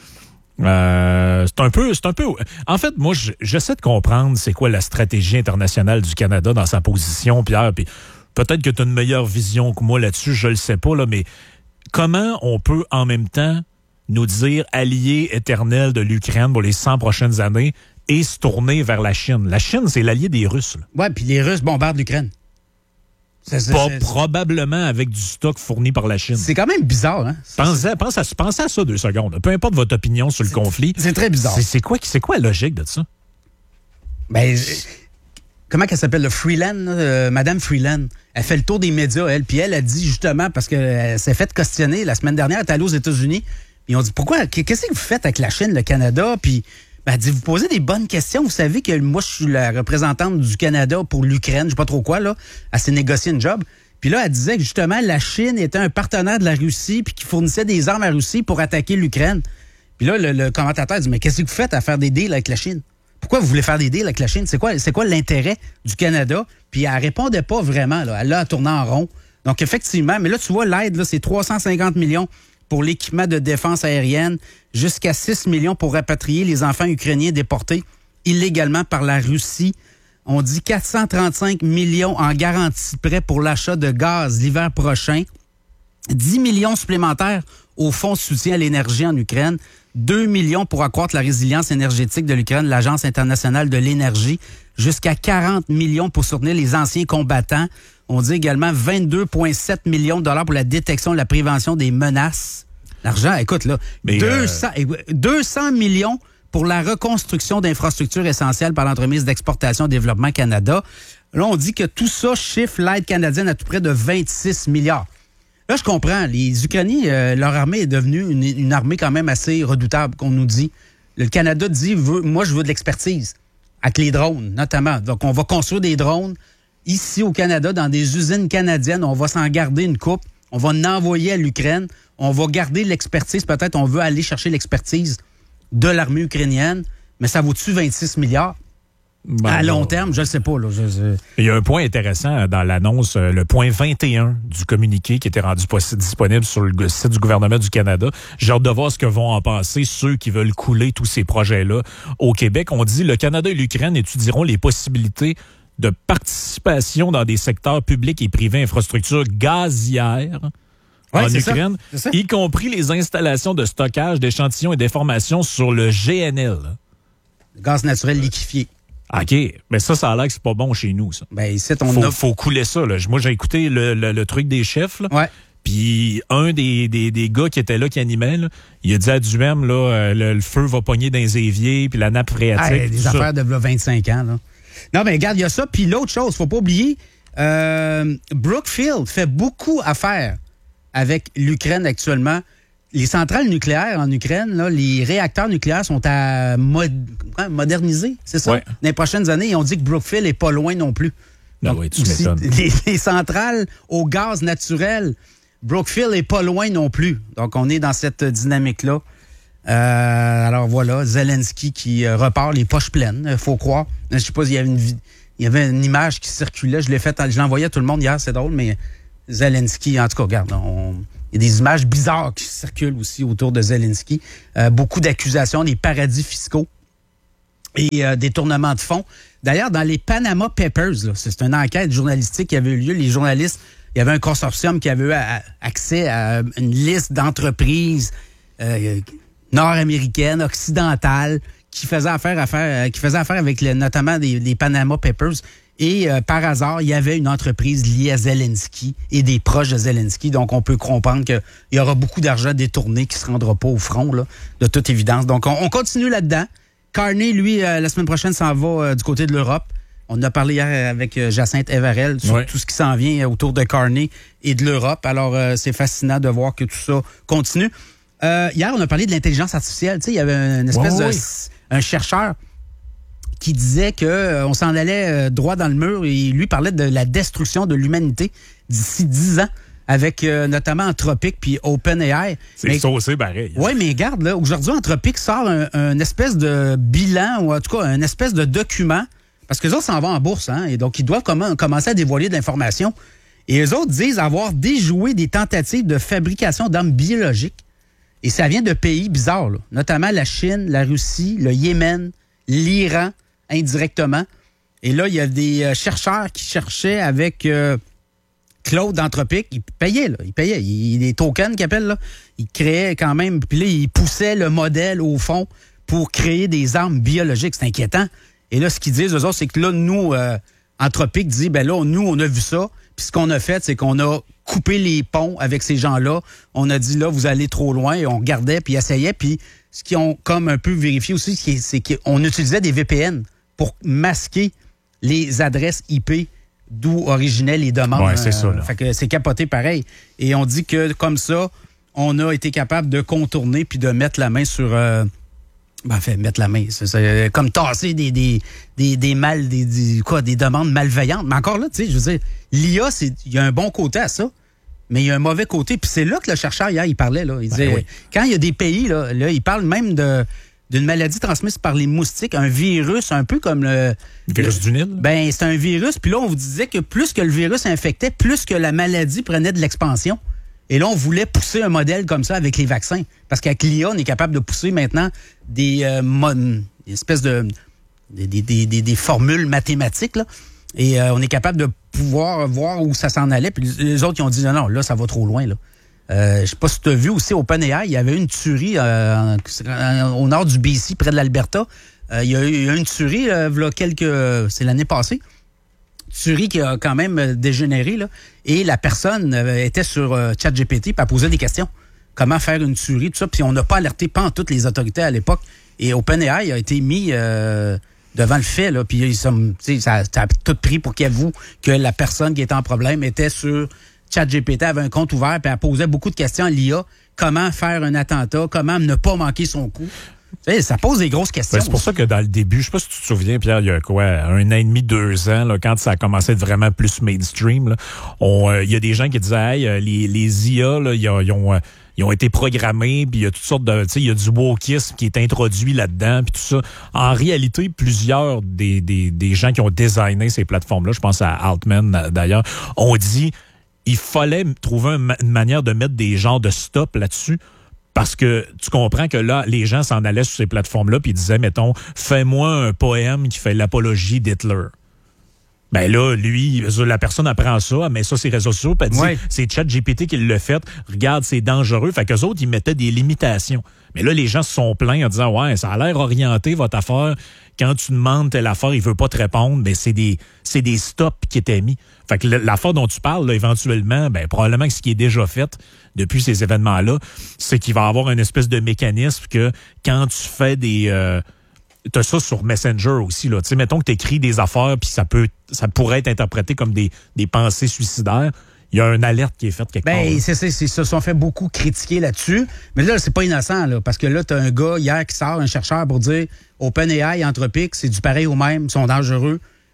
Euh, c'est un peu, c'est un peu. En fait, moi, je- j'essaie de comprendre c'est quoi la stratégie internationale du Canada dans sa position, Pierre. Puis peut-être que tu as une meilleure vision que moi là-dessus, je le sais pas là, mais comment on peut en même temps nous dire allié éternel de l'Ukraine pour les cent prochaines années et se tourner vers la Chine? La Chine, c'est l'allié des Russes. là. Ouais, puis les Russes bombardent l'Ukraine. C'est- c'est- Pas c'est- probablement avec du stock fourni par la Chine. C'est quand même bizarre, hein? Pensez, à- pense à, pensez à ça deux secondes. Peu importe votre opinion sur le conflit. C'est très bizarre. C'est c'est quoi, c'est quoi la logique de ça? Ben, euh, comment qu'elle s'appelle, le Freeland, là, euh, Madame Freeland? Elle fait le tour des médias, elle, puis elle a dit justement, parce qu'elle s'est fait questionner la semaine dernière, elle est allée aux États-Unis, puis ils ont dit, pourquoi, qu'est-ce que vous faites avec la Chine, le Canada? Puis ben, elle dit, vous posez des bonnes questions, vous savez que moi, je suis la représentante du Canada pour l'Ukraine, je sais pas trop quoi, là, elle s'est négociée une job. Puis là, elle disait que justement, la Chine était un partenaire de la Russie, puis qui fournissait des armes à la Russie pour attaquer l'Ukraine. Puis là, le, le commentateur dit, mais qu'est-ce que vous faites à faire des deals avec la Chine? Pourquoi vous voulez faire des deals avec la Chine? C'est quoi, c'est quoi l'intérêt du Canada? Puis elle répondait pas vraiment, là. Elle l'a tourné en rond. Donc, effectivement, mais là, tu vois, l'aide, là, c'est trois cent cinquante millions pour l'équipement de défense aérienne, jusqu'à six millions pour rapatrier les enfants ukrainiens déportés illégalement par la Russie. On dit quatre cent trente-cinq millions en garantie prêt pour l'achat de gaz l'hiver prochain. dix millions supplémentaires au fonds de soutien à l'énergie en Ukraine. deux millions pour accroître la résilience énergétique de l'Ukraine, l'Agence internationale de l'énergie. Jusqu'à quarante millions pour soutenir les anciens combattants. On dit également vingt-deux virgule sept millions de dollars pour la détection et la prévention des menaces. L'argent, écoute, là, Mais, deux cents, deux cents millions pour la reconstruction d'infrastructures essentielles par l'entremise d'exportation et développement Canada. Là, on dit que tout ça chiffre l'aide canadienne à tout près de vingt-six milliards. Là, je comprends. Les Ukrainiens, euh, leur armée est devenue une, une armée quand même assez redoutable, qu'on nous dit. Le Canada dit, veut, moi, je veux de l'expertise, avec les drones, notamment. Donc, on va construire des drones ici au Canada, dans des usines canadiennes. On va s'en garder une coupe. On va en envoyer à l'Ukraine. On va garder l'expertise. Peut-être on veut aller chercher l'expertise de l'armée ukrainienne. Mais ça vaut-tu vingt-six milliards? Ben, à long là, terme, je ne sais pas. Là, je, je... Il y a un point intéressant dans l'annonce, euh, le point vingt et un du communiqué qui était rendu possi- disponible sur le site du gouvernement du Canada. J'ai hâte de voir ce que vont en penser ceux qui veulent couler tous ces projets-là au Québec. On dit le Canada et l'Ukraine étudieront les possibilités de participation dans des secteurs publics et privés, infrastructures gazières Ouais, en c'est ça. Ukraine, C'est ça. y compris les installations de stockage d'échantillons et d'informations sur le G N L. Gaz naturel liquéfié. OK, mais ça, ça a l'air que c'est pas bon chez nous, ça. Ben, ici, on faut, a... faut couler ça. Là. Moi, j'ai écouté le, le, le truc des chefs. Là. Ouais. Puis un des, des, des gars qui était là, qui animait, là, il a dit à Duhem, là, euh, le, le feu va pogner dans les éviers, puis la nappe phréatique. Ah, tout des ça. affaires de là, vingt-cinq ans. Là. Non, mais regarde, il y a ça. Puis l'autre chose, faut pas oublier, euh, Brookfield fait beaucoup affaire avec l'Ukraine actuellement. Les centrales nucléaires en Ukraine, là, les réacteurs nucléaires sont à mod- moderniser, c'est ça? Ouais. Dans les prochaines années, ils ont dit que Brookfield est pas loin non plus. Ah Donc, oui, tu aussi, m'étonnes. les, les centrales au gaz naturel, Brookfield est pas loin non plus. Donc, on est dans cette dynamique-là. Euh, alors voilà, Zelensky qui euh, repart les poches pleines, il faut croire. Je sais pas, il y avait une, il y avait une image qui circulait, je l'ai faite, je l'ai envoyée à tout le monde hier, c'est drôle, mais Zelensky, en tout cas, regarde, on, il y a des images bizarres qui circulent aussi autour de Zelensky. Euh, beaucoup d'accusations, des paradis fiscaux et euh, détournements de fonds. D'ailleurs, dans les Panama Papers, là, c'est une enquête journalistique qui avait eu lieu, les journalistes, il y avait un consortium qui avait eu à, à, accès à une liste d'entreprises euh, nord-américaines, occidentales, qui faisaient affaire, affaire, euh, qui faisaient affaire avec le, notamment des, des Panama Papers. Et euh, par hasard, il y avait une entreprise liée à Zelensky et des proches de Zelensky. Donc, on peut comprendre qu'il y aura beaucoup d'argent détourné qui ne se rendra pas au front, là, de toute évidence. Donc, on, on continue là-dedans. Carney, lui, euh, la semaine prochaine, s'en va euh, du côté de l'Europe. On en a parlé hier avec euh, Jacinthe Evarel sur ouais. tout ce qui s'en vient autour de Carney et de l'Europe. Alors, euh, c'est fascinant de voir que tout ça continue. Euh, hier, on a parlé de l'intelligence artificielle. Tu sais, il y avait une espèce ouais, de... oui. un chercheur qui disait qu'on euh, s'en allait euh, droit dans le mur et lui parlait de la destruction de l'humanité d'ici dix ans avec euh, notamment Anthropic puis OpenAI. C'est saucé pareil. Oui, mais regarde, là, aujourd'hui, Anthropic sort un, un espèce de bilan ou en tout cas un espèce de document parce que les autres s'en vont en bourse, hein, et donc ils doivent comm- commencer à dévoiler de l'information. Et les autres disent avoir déjoué des tentatives de fabrication d'armes biologiques. Et ça vient de pays bizarres, là, notamment la Chine, la Russie, le Yémen, l'Iran, indirectement. Et là, il y a des euh, chercheurs qui cherchaient avec euh, Claude d'Anthropic. Ils payaient, là. Ils payaient. Ils, les tokens qu'ils appellent, là. Ils créaient quand même. Puis là, ils poussaient le modèle au fond pour créer des armes biologiques. C'est inquiétant. Et là, ce qu'ils disent, eux autres, c'est que là, nous, euh, Anthropic dit, ben là, nous, on a vu ça. Puis ce qu'on a fait, c'est qu'on a coupé les ponts avec ces gens-là. On a dit, là, vous allez trop loin. Et on regardait, puis essayait. Puis ce qu'ils ont comme un peu vérifié aussi, c'est qu'on utilisait des V P N pour masquer les adresses I P d'où originaient les demandes. Ouais, c'est ça, là. Fait que c'est capoté pareil. Et on dit que, comme ça, on a été capable de contourner puis de mettre la main sur... Euh, ben, en fait, mettre la main, c'est, c'est comme tasser des, des, des, des mal, des, des, quoi, des demandes malveillantes. Mais encore là, tu sais, je veux dire, l'I A, il y a un bon côté à ça, mais il y a un mauvais côté. Puis c'est là que le chercheur, hier, il parlait, là. Il disait, ben oui. Quand il y a des pays, là, là il parle même de d'une maladie transmise par les moustiques, un virus un peu comme le... Le virus du Nil? Ben, c'est un virus. Puis là, on vous disait que plus que le virus infectait, plus que la maladie prenait de l'expansion. Et là, on voulait pousser un modèle comme ça avec les vaccins. Parce qu'avec l'I A, on est capable de pousser maintenant des, euh, mon, des espèces de... Des, des, des, des formules mathématiques, là. Et euh, on est capable de pouvoir voir où ça s'en allait. Puis les autres, ils ont dit, non, non, là, ça va trop loin, là. Euh, je sais pas si tu as vu aussi, OpenAI, il y avait une tuerie euh, en, au nord du B C, près de l'Alberta. Euh, il y a eu une tuerie, euh, il y a quelques... C'est l'année passée. Tuerie qui a quand même dégénéré, là. Et la personne euh, était sur euh, ChatGPT, puis elle posait des questions. Comment faire une tuerie, tout ça. Puis on n'a pas alerté pas en toutes les autorités à l'époque. Et OpenAI a été mis euh, devant le fait, là. Puis ils sont, ça, ça a tout pris pour qu'il avoue que la personne qui était en problème était sur ChatGPT, avait un compte ouvert, puis elle posait beaucoup de questions à l'I A. Comment faire un attentat? Comment ne pas manquer son coup? Tu sais, ça pose des grosses questions. Ben, c'est pour ça que dans le début, je sais pas si tu te souviens, Pierre, il y a quoi, un an et demi, deux ans, là, quand ça a commencé à être vraiment plus mainstream, là, on, euh, il y a des gens qui disaient, hey, les, les I A, là, ils, ont, ils, ont, euh, ils ont été programmés, puis il y a toutes sortes de, tu sais, il y a du wokisme qui est introduit là-dedans, puis tout ça. En réalité, plusieurs des, des, des gens qui ont designé ces plateformes-là, je pense à Altman d'ailleurs, ont dit, il fallait trouver une manière de mettre des genres de stop là-dessus. Parce que tu comprends que là, les gens s'en allaient sur ces plateformes-là puis ils disaient, mettons, fais-moi un poème qui fait l'apologie d'Hitler. Ben là, lui, la personne apprend ça, elle met ça sur ses réseaux sociaux, puis elle dit, ouais. c'est ChatGPT qui l'a fait, regarde, c'est dangereux. Fait qu'eux autres, ils mettaient des limitations. Mais là, les gens se sont plaints en disant, ouais, ça a l'air orienté, votre affaire. Quand tu demandes telle affaire, il veut pas te répondre, mais c'est des, c'est des stops qui étaient mis. Fait que l'affaire dont tu parles, là, éventuellement, ben, probablement que ce qui est déjà fait depuis ces événements-là, c'est qu'il va y avoir une espèce de mécanisme que quand tu fais des... Euh, t'as ça sur Messenger aussi, là. Tu sais, mettons que t'écris des affaires puis ça peut, ça pourrait être interprété comme des, des pensées suicidaires. Il y a une alerte qui est faite quelque ben, part. Ben, c'est ça, ils se sont fait beaucoup critiquer là-dessus. Mais là, c'est pas innocent, là, parce que là, t'as un gars hier qui sort, un chercheur, pour dire OpenAI, Anthropic, c'est du pareil au même, ils sont dangereux.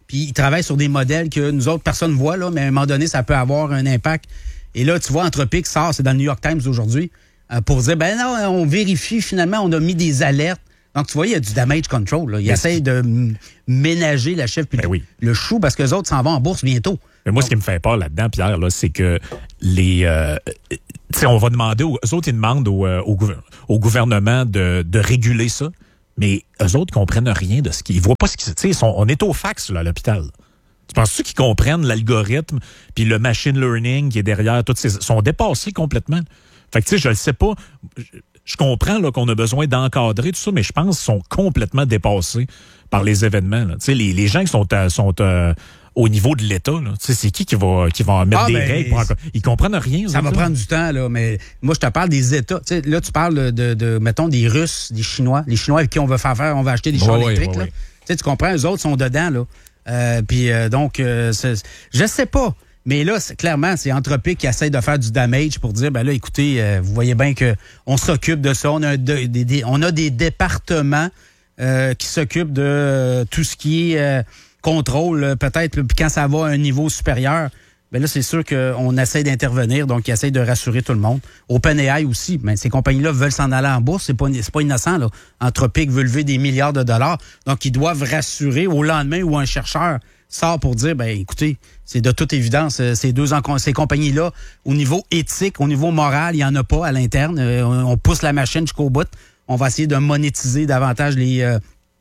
Puis ils travaillent sur des modèles que nous autres, personne ne voit, là, mais à un moment donné, ça peut avoir un impact. Et là, tu vois, Anthropic sort, c'est dans le New York Times aujourd'hui, euh, pour dire, ben non, on vérifie, finalement, on a mis des alertes. Donc, tu vois, il y a du damage control. Là. Ils essayent de m- ménager la chèvre puis ben oui. le chou parce que les autres s'en vont en bourse bientôt. Mais moi, Donc, ce qui me fait peur là-dedans, Pierre, là, c'est que les... Euh, tu sais, on va demander... Aux, eux autres, ils demandent au, euh, au, gouver- au gouvernement de, de réguler ça, mais eux autres comprennent rien de ce qu'ils... Ils voient pas ce qui... Tu sais, on est au fax, là, à l'hôpital. Tu penses-tu qu'ils comprennent l'algorithme puis le machine learning qui est derrière toutes ces... Ils sont dépassés complètement. Fait que, tu sais, je le sais pas... Je, Je comprends là, qu'on a besoin d'encadrer tout ça, mais je pense qu'ils sont complètement dépassés par les événements. Là. Les, les gens qui sont, à, sont euh, au niveau de l'État, là, c'est qui qui va, qui va mettre ah, des ben, règles? Pour encore... Ils comprennent rien. Ça va là. prendre du temps, là, mais moi, je te parle des États. T'sais, là, tu parles de, de, de, mettons, des Russes, des Chinois. Les Chinois avec qui on veut faire faire, on va acheter des chars ouais, électriques. Ouais, là. ouais. Tu comprends, eux autres sont dedans. là. Euh, Puis euh, donc, euh, c'est, je sais pas. Mais là, c'est, clairement, c'est Anthropic qui essaie de faire du damage pour dire, ben là, écoutez, euh, vous voyez bien que on s'occupe de ça. On a, de, de, de, on a des départements euh, qui s'occupent de euh, tout ce qui est euh, contrôle, euh, peut-être. Puis quand ça va à un niveau supérieur, ben là, c'est sûr qu'on essaie d'intervenir, donc ils essayent de rassurer tout le monde. OpenAI aussi, ben, ces compagnies-là veulent s'en aller en bourse. C'est pas, c'est pas innocent, là. Anthropic veut lever des milliards de dollars. Donc, ils doivent rassurer au lendemain où un chercheur sort pour dire, ben écoutez, c'est de toute évidence, ces deux ces compagnies-là, au niveau éthique, au niveau moral, il n'y en a pas à l'interne. On pousse la machine jusqu'au bout. On va essayer de monétiser davantage les, euh,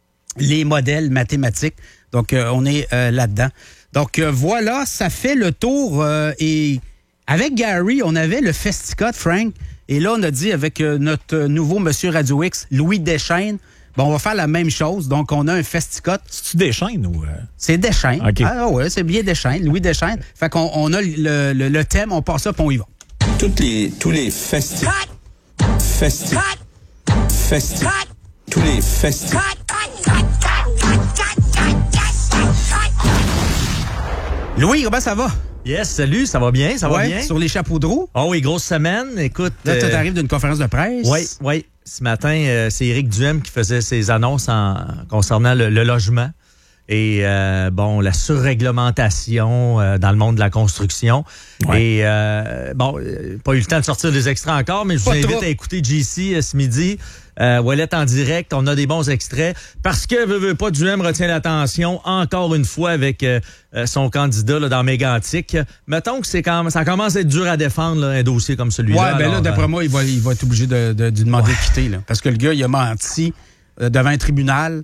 les modèles mathématiques. Donc, euh, on est euh, là-dedans. Donc, euh, voilà, ça fait le tour. Euh, et avec Gary, on avait le Festicot, Frank. Et là, on a dit avec euh, notre nouveau Monsieur Radio X, Louis Deschaines, bon, on va faire la même chose. Donc, on a un Festicot. C'est-tu Deschaines ou... Euh... C'est Deschaines. Okay. Ah ouais, c'est bien Deschaines, Louis Deschaines. Fait qu'on on a le, le, le thème, on part ça, puis on y va. Toutes les, tous les festifs. Festifs. Festifs. Tous les festifs. Louis, comment ça va? Yes, salut, ça va bien, ça ouais, va bien. Sur les chapeaux de roue? Oh oui, grosse semaine, écoute. Là, tu euh, arrives d'une conférence de presse. Oui, oui. Ce matin, euh, c'est Éric Duhem qui faisait ses annonces en, concernant le, le logement et euh, bon, la surréglementation euh, dans le monde de la construction. Ouais. Et euh, bon, euh, pas eu le temps de sortir des extraits encore, mais je vous pas invite trop. à écouter J C euh, ce midi. Euh, Wallet en direct, on a des bons extraits parce que veut, veut pas, Duhem retient l'attention encore une fois avec euh, son candidat là, dans Mégantic. Mettons que c'est quand ça commence à être dur à défendre là, un dossier comme celui-là. Ouais, ben alors, là, d'après euh... moi, il va, il va être obligé de, de, de demander ouais. de quitter là, parce que le gars, il a menti euh, devant un tribunal.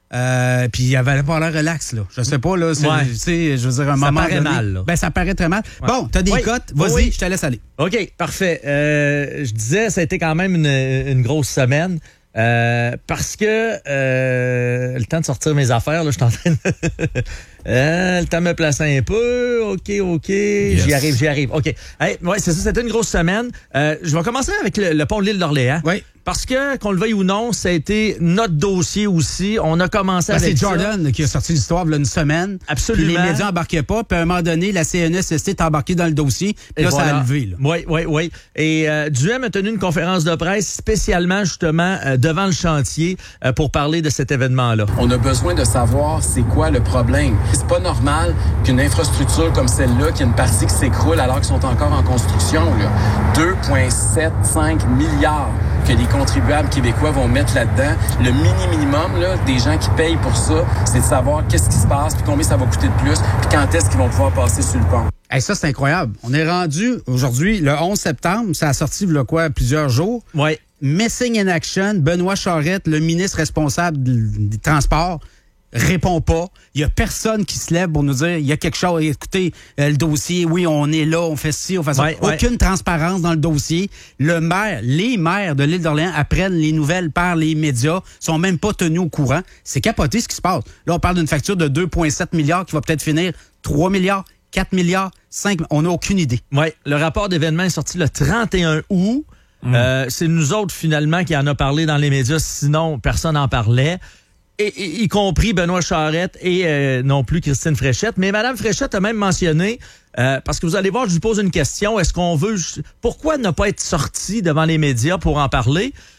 Euh, puis il avait pas l'air relax, là. Je sais pas, là. C'est, ouais. tu sais, je veux dire, un ça moment. Ça paraît donné, mal, là. Ben, ça paraît très mal. Ouais. Bon, t'as des oui. cotes. Vas-y, oui. je te laisse aller. OK, parfait. Euh, je disais, ça a été quand même une, une grosse semaine. Euh, parce que euh, le temps de sortir mes affaires, là, je suis en train de... euh, le temps de me placer un peu. OK, OK. Yes. J'y arrive, j'y arrive. OK. Hey, ouais, c'est ça, c'était une grosse semaine. Euh, je vais commencer avec le, le pont de l'île d'Orléans. Oui. Parce que, qu'on le veuille ou non, ça a été notre dossier aussi. On a commencé ben, avec c'est Jordan ça. qui a sorti l'histoire il y a une semaine. Absolument. Puis les médias n'embarquaient pas. Puis à un moment donné, la C N S S T est embarquée dans le dossier. Puis là, voilà. Ça a levé. Oui, oui, oui. Et euh, Duhem a tenu une conférence de presse spécialement, justement, euh, devant le chantier euh, pour parler de cet événement-là. On a besoin de savoir c'est quoi le problème. C'est pas normal qu'une infrastructure comme celle-là, qu'il y ait une partie qui s'écroule alors qu'ils sont encore en construction. deux virgule soixante-quinze milliards que les contribuables québécois vont mettre là-dedans. Le mini-minimum là, des gens qui payent pour ça, c'est de savoir qu'est-ce qui se passe, puis combien ça va coûter de plus, puis quand est-ce qu'ils vont pouvoir passer sur le pont. Hey, ça, c'est incroyable. On est rendu aujourd'hui, le onze septembre, ça a sorti, il y a quoi, plusieurs jours. Oui. Missing in action, Benoît Charette, le ministre responsable des Transports, répond pas. Il y a personne qui se lève pour nous dire il y a quelque chose. Écoutez, euh, le dossier, oui, on est là, on fait ci, on fait ça. Ouais, Aucune ouais. transparence dans le dossier. Le maire, les maires de l'île d'Orléans apprennent les nouvelles par les médias, sont même pas tenus au courant. C'est capoté ce qui se passe. Là, on parle d'une facture de deux virgule sept milliards qui va peut-être finir trois milliards, quatre milliards, cinq. On n'a aucune idée. Oui, le rapport d'événement est sorti le trente et un août. Mmh. Euh, c'est nous autres, finalement, qui en a parlé dans les médias. Sinon, personne n'en parlait. Et, et, y compris Benoît Charette et euh, non plus Christine Fréchette. Mais Mme Fréchette a même mentionné, euh, parce que vous allez voir, je lui pose une question, est-ce qu'on veut... Pourquoi ne pas être sorti devant les médias pour en parler?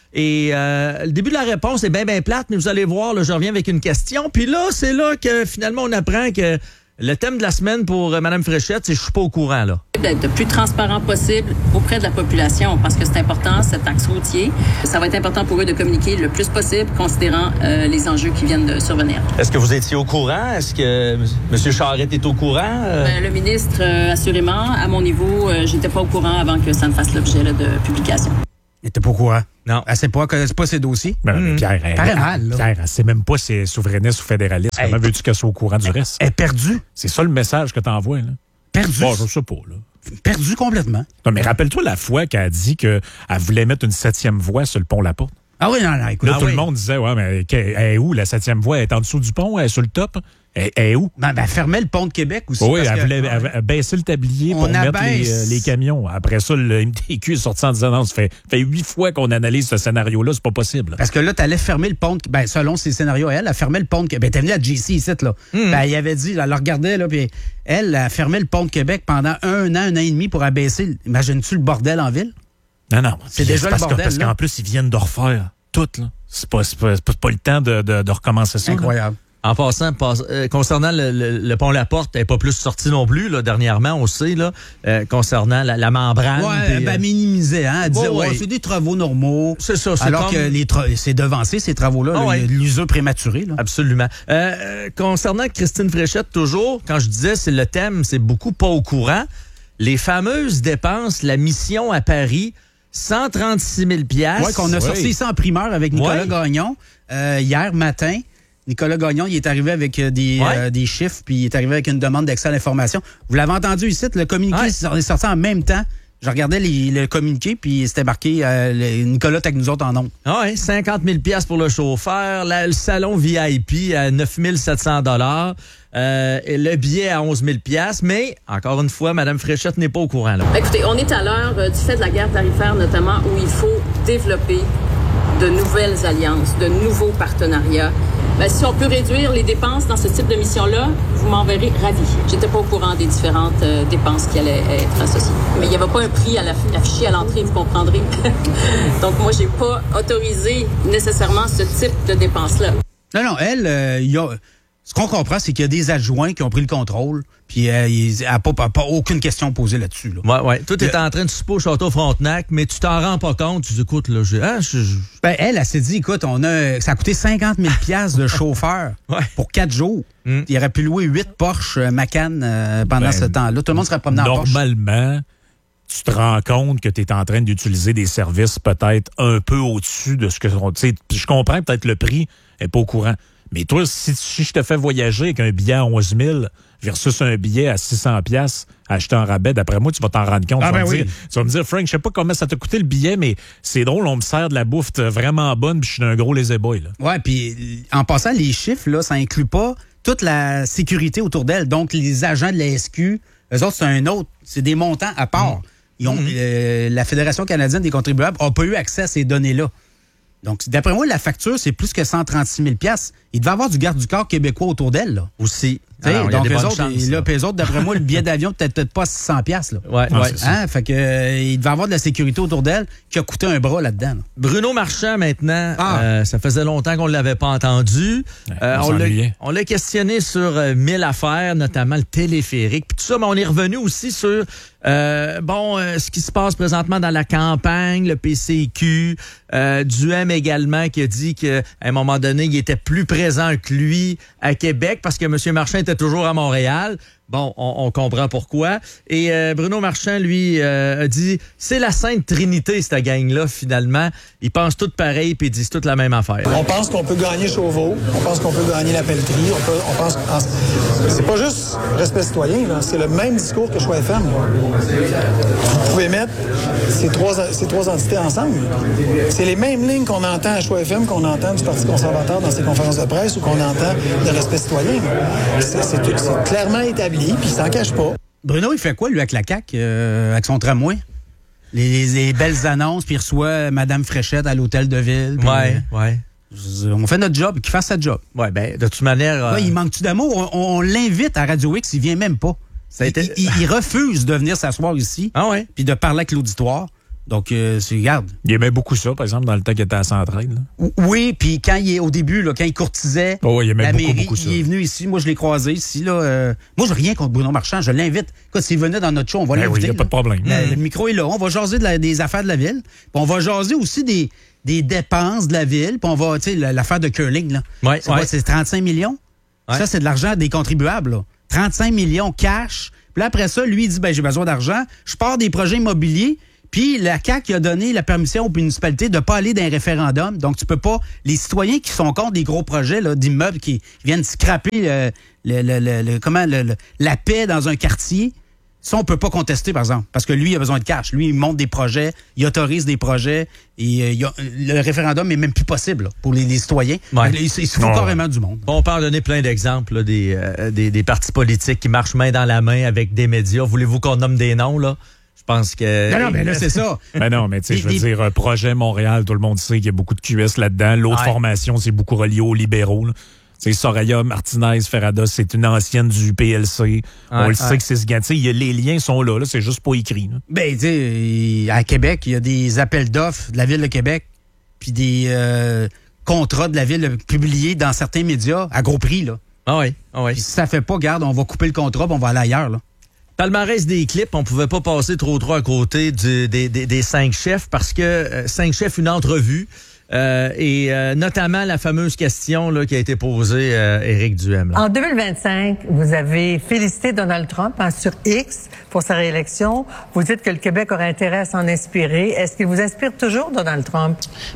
Et euh, le début de la réponse est bien, bien plate, mais vous allez voir, là, je reviens avec une question. Puis là, c'est là que finalement, on apprend que le thème de la semaine pour euh, Mme Fréchette, c'est « Je suis pas au courant », là. D'être le plus transparent possible auprès de la population, parce que c'est important, cet axe routier. Ça va être important pour eux de communiquer le plus possible, considérant euh, les enjeux qui viennent de survenir. Est-ce que vous étiez au courant? Est-ce que M. Charette est au courant? Euh... Ben, le ministre, euh, assurément, à mon niveau, euh, j'étais pas au courant avant que ça ne fasse l'objet là, de publication. Il était pas au courant. Non. Elle sait pas, elle connaît pas ses dossiers. Ben, mais Pierre, elle, Paraît elle, mal, là. Pierre, elle sait même pas si elle est souverainiste ou fédéraliste. Hey. Comment veux-tu qu'elle soit au courant du reste? Elle est perdue. C'est ça le message que t'envoies, là. Perdue. Bon, je sais pas, là. Perdue complètement. Non, mais rappelle-toi la fois qu'elle a dit qu'elle voulait mettre une septième voie sur le pont La Porte. Ah oui, non, non, écoute. Là, ah tout oui. le monde disait, ouais, mais elle est où, la septième voie? Elle est en dessous du pont? Elle est sur le top? Elle, elle est où? Ben, ben, elle fermait le pont de Québec aussi. Oui, parce elle que, voulait ouais. elle- elle baisser le tablier On pour mettre abaisse. les, euh, les camions. Après ça, le M T Q est sorti en disant, non, ça fait, fait huit fois qu'on analyse ce scénario-là, c'est pas possible. Parce que là, t'allais fermer le pont de... Ben, selon ses scénarios, elle, elle fermait le pont de Québec. Ben, t'es venue à J C ici, là. Mm. Ben, il avait dit, elle le regardait, là, puis elle, elle a fermé le pont de Québec pendant un an, un an et demi pour abaisser. Imagines-tu le bordel en ville? Non, non. C'est Puis déjà le parce que- bordel, Parce là. qu'en plus, ils viennent de refaire tout, là. C'est pas, c'est pas, c'est pas, c'est pas le temps de, de, de recommencer ça. là. Incroyable. En passant, passe- euh, concernant le, le, le pont La Porte, elle n'est pas plus sortie non plus, là, dernièrement, on sait, là, euh, concernant la, la membrane. Ouais, puis, ben, euh, minimisait, hein. Elle disait, Ouais, ouais, ouais. c'est des travaux normaux. C'est ça, c'est Alors comme- que les tra- c'est devancé, ces travaux-là, Ah là, ouais. l'usure prématurée, là. Absolument. Euh, euh, concernant Christine Fréchette, toujours, quand je disais c'est le thème, c'est beaucoup pas au courant. Les fameuses dépenses, la mission à Paris, cent trente-six mille piastres. Ouais, qu'on a sorti ça en primeur avec Nicolas Ouais. Gagnon euh, hier matin. Nicolas Gagnon, il est arrivé avec euh, des, Ouais. euh, des chiffres, puis il est arrivé avec une demande d'accès à l'information. Vous l'avez entendu ici, le communiqué Ouais. est sorti en même temps. Je regardais les- le communiqué, puis c'était marqué euh, le- Nicolas est avec nous autres en nombre. Ah ouais, cinquante mille piastres pour le chauffeur, la- le salon V I P à neuf mille sept cents dollars, euh, et le billet à onze mille piastres. Mais, encore une fois, Mme Fréchette n'est pas au courant, là. Écoutez, on est à l'heure euh, du fait de la guerre tarifaire, notamment, où il faut développer de nouvelles alliances, de nouveaux partenariats. Ben, si on peut réduire les dépenses dans ce type de mission-là, vous m'en verrez ravi. J'étais pas au courant des différentes euh, dépenses qui allaient être associées. Mais il n'y avait pas un prix à la- affiché à l'entrée, vous comprendrez. Donc moi, j'ai pas autorisé nécessairement ce type de dépenses-là. Non, non, elle, euh, il y a... Ce qu'on comprend, c'est qu'il y a des adjoints qui ont pris le contrôle, puis euh, il n'y a pas, pas, pas aucune question posée là-dessus. Là. Ouais, ouais. Tout est en train de souper au Château Frontenac, mais tu t'en rends pas compte. Tu dis, écoute, là, j'ai, hein, je, je- Ben, elle, elle s'est dit, écoute, on a, ça a coûté cinquante mille piastres de chauffeur pour quatre jours. Mm. Il aurait pu louer huit Porsche euh, Macan euh, pendant Ben, ce temps-là. Tout le monde serait promené en Porsche. Normalement, tu te rends compte que tu es en train d'utiliser des services peut-être un peu au-dessus de ce que... tu sais, je comprends peut-être le prix n'est pas au courant. Mais toi, si, si je te fais voyager avec un billet à onze mille versus un billet à six cents piastres acheté en rabais, d'après moi, tu vas t'en rendre compte. Ah, tu, vas ben me oui. dire, tu vas me dire, Frank, je sais pas comment ça t'a coûté le billet, mais c'est drôle, on me sert de la bouffe vraiment bonne, puis je suis un gros lazy boy. Là. Ouais, puis en passant, les chiffres, là, ça inclut pas toute la sécurité autour d'elle. Donc, les agents de la S Q, eux autres, c'est un autre. C'est des montants à part. Ils ont, euh, la Fédération canadienne des contribuables n'a pas eu accès à ces données-là. Donc, d'après moi, la facture, c'est plus que cent trente-six mille piastres. Il devait avoir du garde du corps québécois autour d'elle, là. Aussi. T'sais, Alors, il y a donc, des eux bonnes autres, chances, et là, là. puis eux autres, d'après moi, le billet d'avion, peut-être peut-être pas six cents piastres, là. Ouais, Ah, ouais. c'est ça. Hein? Fait que, euh, il devait avoir de la sécurité autour d'elle qui a coûté un bras là-dedans. là. Bruno Marchand, maintenant, Ah. euh, ça faisait longtemps qu'on ne l'avait pas entendu. Euh, on on l'a- s'ennuyait. on l'a questionné sur euh, mille affaires, notamment le téléphérique, puis tout ça, mais on est revenu aussi sur euh, bon euh, ce qui se passe présentement dans la campagne, le P C Q, euh, Duhem également qui a dit qu'à un moment donné, il était plus présent que lui à Québec parce que M. Marchand était toujours à Montréal. Bon, on, on comprend pourquoi. Et euh, Bruno Marchand, lui, euh, a dit, c'est la Sainte Trinité, cette gang-là, finalement. Ils pensent tous pareil, puis ils disent toutes la même affaire. On pense qu'on peut gagner Chauveau, on pense qu'on peut gagner la pelleterie, on, peut, on pense... en- C'est pas juste respect citoyen, là, c'est le même discours que Choix F M. là. Vous pouvez mettre ces trois, ces trois entités ensemble. C'est les mêmes lignes qu'on entend à Choix F M, qu'on entend du Parti conservateur dans ses conférences de presse ou qu'on entend de respect citoyen. là. C'est c'est- c'est clairement établi, puis il s'en cache pas. Bruno, il fait quoi, lui, avec la C A Q, euh, avec son tramway? Les, les belles annonces, puis il reçoit Mme Fréchette à l'hôtel de ville. puis, Ouais, ouais. euh, on fait notre job, qu'il fasse sa job. Ouais, ben, de toute manière. euh, Ouais, il manque-tu d'amour? On, on l'invite à Radio X, il vient même pas. Ça a été- il, il- il refuse de venir s'asseoir ici, Ah ouais? puis de parler avec l'auditoire. Donc, euh, c'est, regarde. Il aimait beaucoup ça, par exemple, dans le temps qu'il était à Centraide. Là. Oui, puis quand il est au début, là, quand il courtisait oh, il aimait la beaucoup, mairie, beaucoup ça. il est venu ici. Moi, je l'ai croisé ici. Là, euh, moi, je n'ai rien contre Bruno Marchand. Je l'invite. Écoute, s'il venait dans notre show, on va ben l'inviter. Oui, il n'y a pas de problème. Le, mmh. le micro est là. On va jaser de la, des affaires de la ville. Puis on va jaser aussi des, des dépenses de la ville. Puis on va, tu sais, l'affaire de curling, là. Ouais, c'est, ouais. quoi, c'est trente-cinq millions. Ouais. Ça, c'est de l'argent des contribuables, là. trente-cinq millions cash. Puis là, après ça, lui, il dit, ben j'ai besoin d'argent. Je pars des projets immobiliers. Puis la C A Q a donné la permission aux municipalités de ne pas aller dans un référendum. Donc, tu peux pas... Les citoyens qui sont contre des gros projets là, d'immeubles qui viennent scraper le, le, le, le, le, comment, le, le, la paix dans un quartier, ça, on peut pas contester, par exemple. Parce que lui, il a besoin de cash. Lui, il monte des projets, il autorise des projets. Et euh, il a, le référendum est même plus possible là, pour les, les citoyens. Ouais. Il, il se fout ouais. carrément du monde. Bon, on peut en donner plein d'exemples là, des, euh, des, des partis politiques qui marchent main dans la main avec des médias. Voulez-vous qu'on nomme des noms, là? Je pense que... Non, non, mais là, c'est ça. Ben non, mais tu sais, je veux des... dire, Projet Montréal, tout le monde sait qu'il y a beaucoup de Q S là-dedans. L'autre ouais. formation, c'est beaucoup relié aux libéraux. Tu sais, Soraya Martinez Ferradas, c'est une ancienne du P L C. Ouais, on le ouais. sait que c'est ce gars. Tu sais, les liens sont là, là c'est juste pas écrit. Là. Ben, tu sais, à Québec, il y a des appels d'offres de la Ville de Québec, puis des euh, contrats de la Ville publiés dans certains médias à gros prix, là. Ah oui, ah oui. Puis si ça fait pas, garde, on va couper le contrat, puis on va aller ailleurs, là. Palmarès des clips, on pouvait pas passer trop trop à côté du, des, des, des cinq chefs parce que euh, cinq chefs, une entrevue euh, et euh, notamment la fameuse question là, qui a été posée à Éric Duhem. Là. En deux mille vingt-cinq, vous avez félicité Donald Trump hein, sur X pour sa réélection. Vous dites que le Québec aurait intérêt à s'en inspirer. Est-ce qu'il vous inspire toujours, Donald Trump?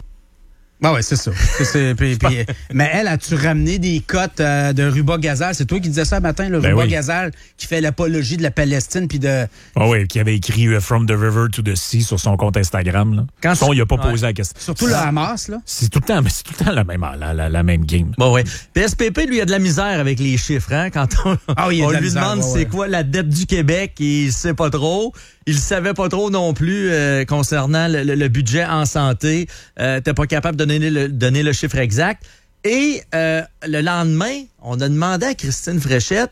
Ah ouais, c'est ça. C'est, puis, puis, mais elle, as-tu ramené des cotes euh, de Ruba Gazal? C'est toi qui disais ça le matin, le ben Ruba oui. Gazal, qui fait l'apologie de la Palestine puis de... Ah oui, qui avait écrit uh, « From the river to the sea » sur son compte Instagram. Là. Quand son, il n'a pas ouais. posé la question. Surtout le Hamas, là. C'est tout le temps, mais c'est tout le temps la même, la, la, la même game. Bon, oui. P S P P, lui, a de la misère avec les chiffres. Hein? Quand on, ah oui, on lui misère, demande ouais, c'est ouais. quoi la dette du Québec, il sait pas trop. Il savait pas trop non plus euh, concernant le, le, le budget en santé. Euh, t'es pas capable de donner le, donner le chiffre exact. Et euh, le lendemain, on a demandé à Christine Fréchette,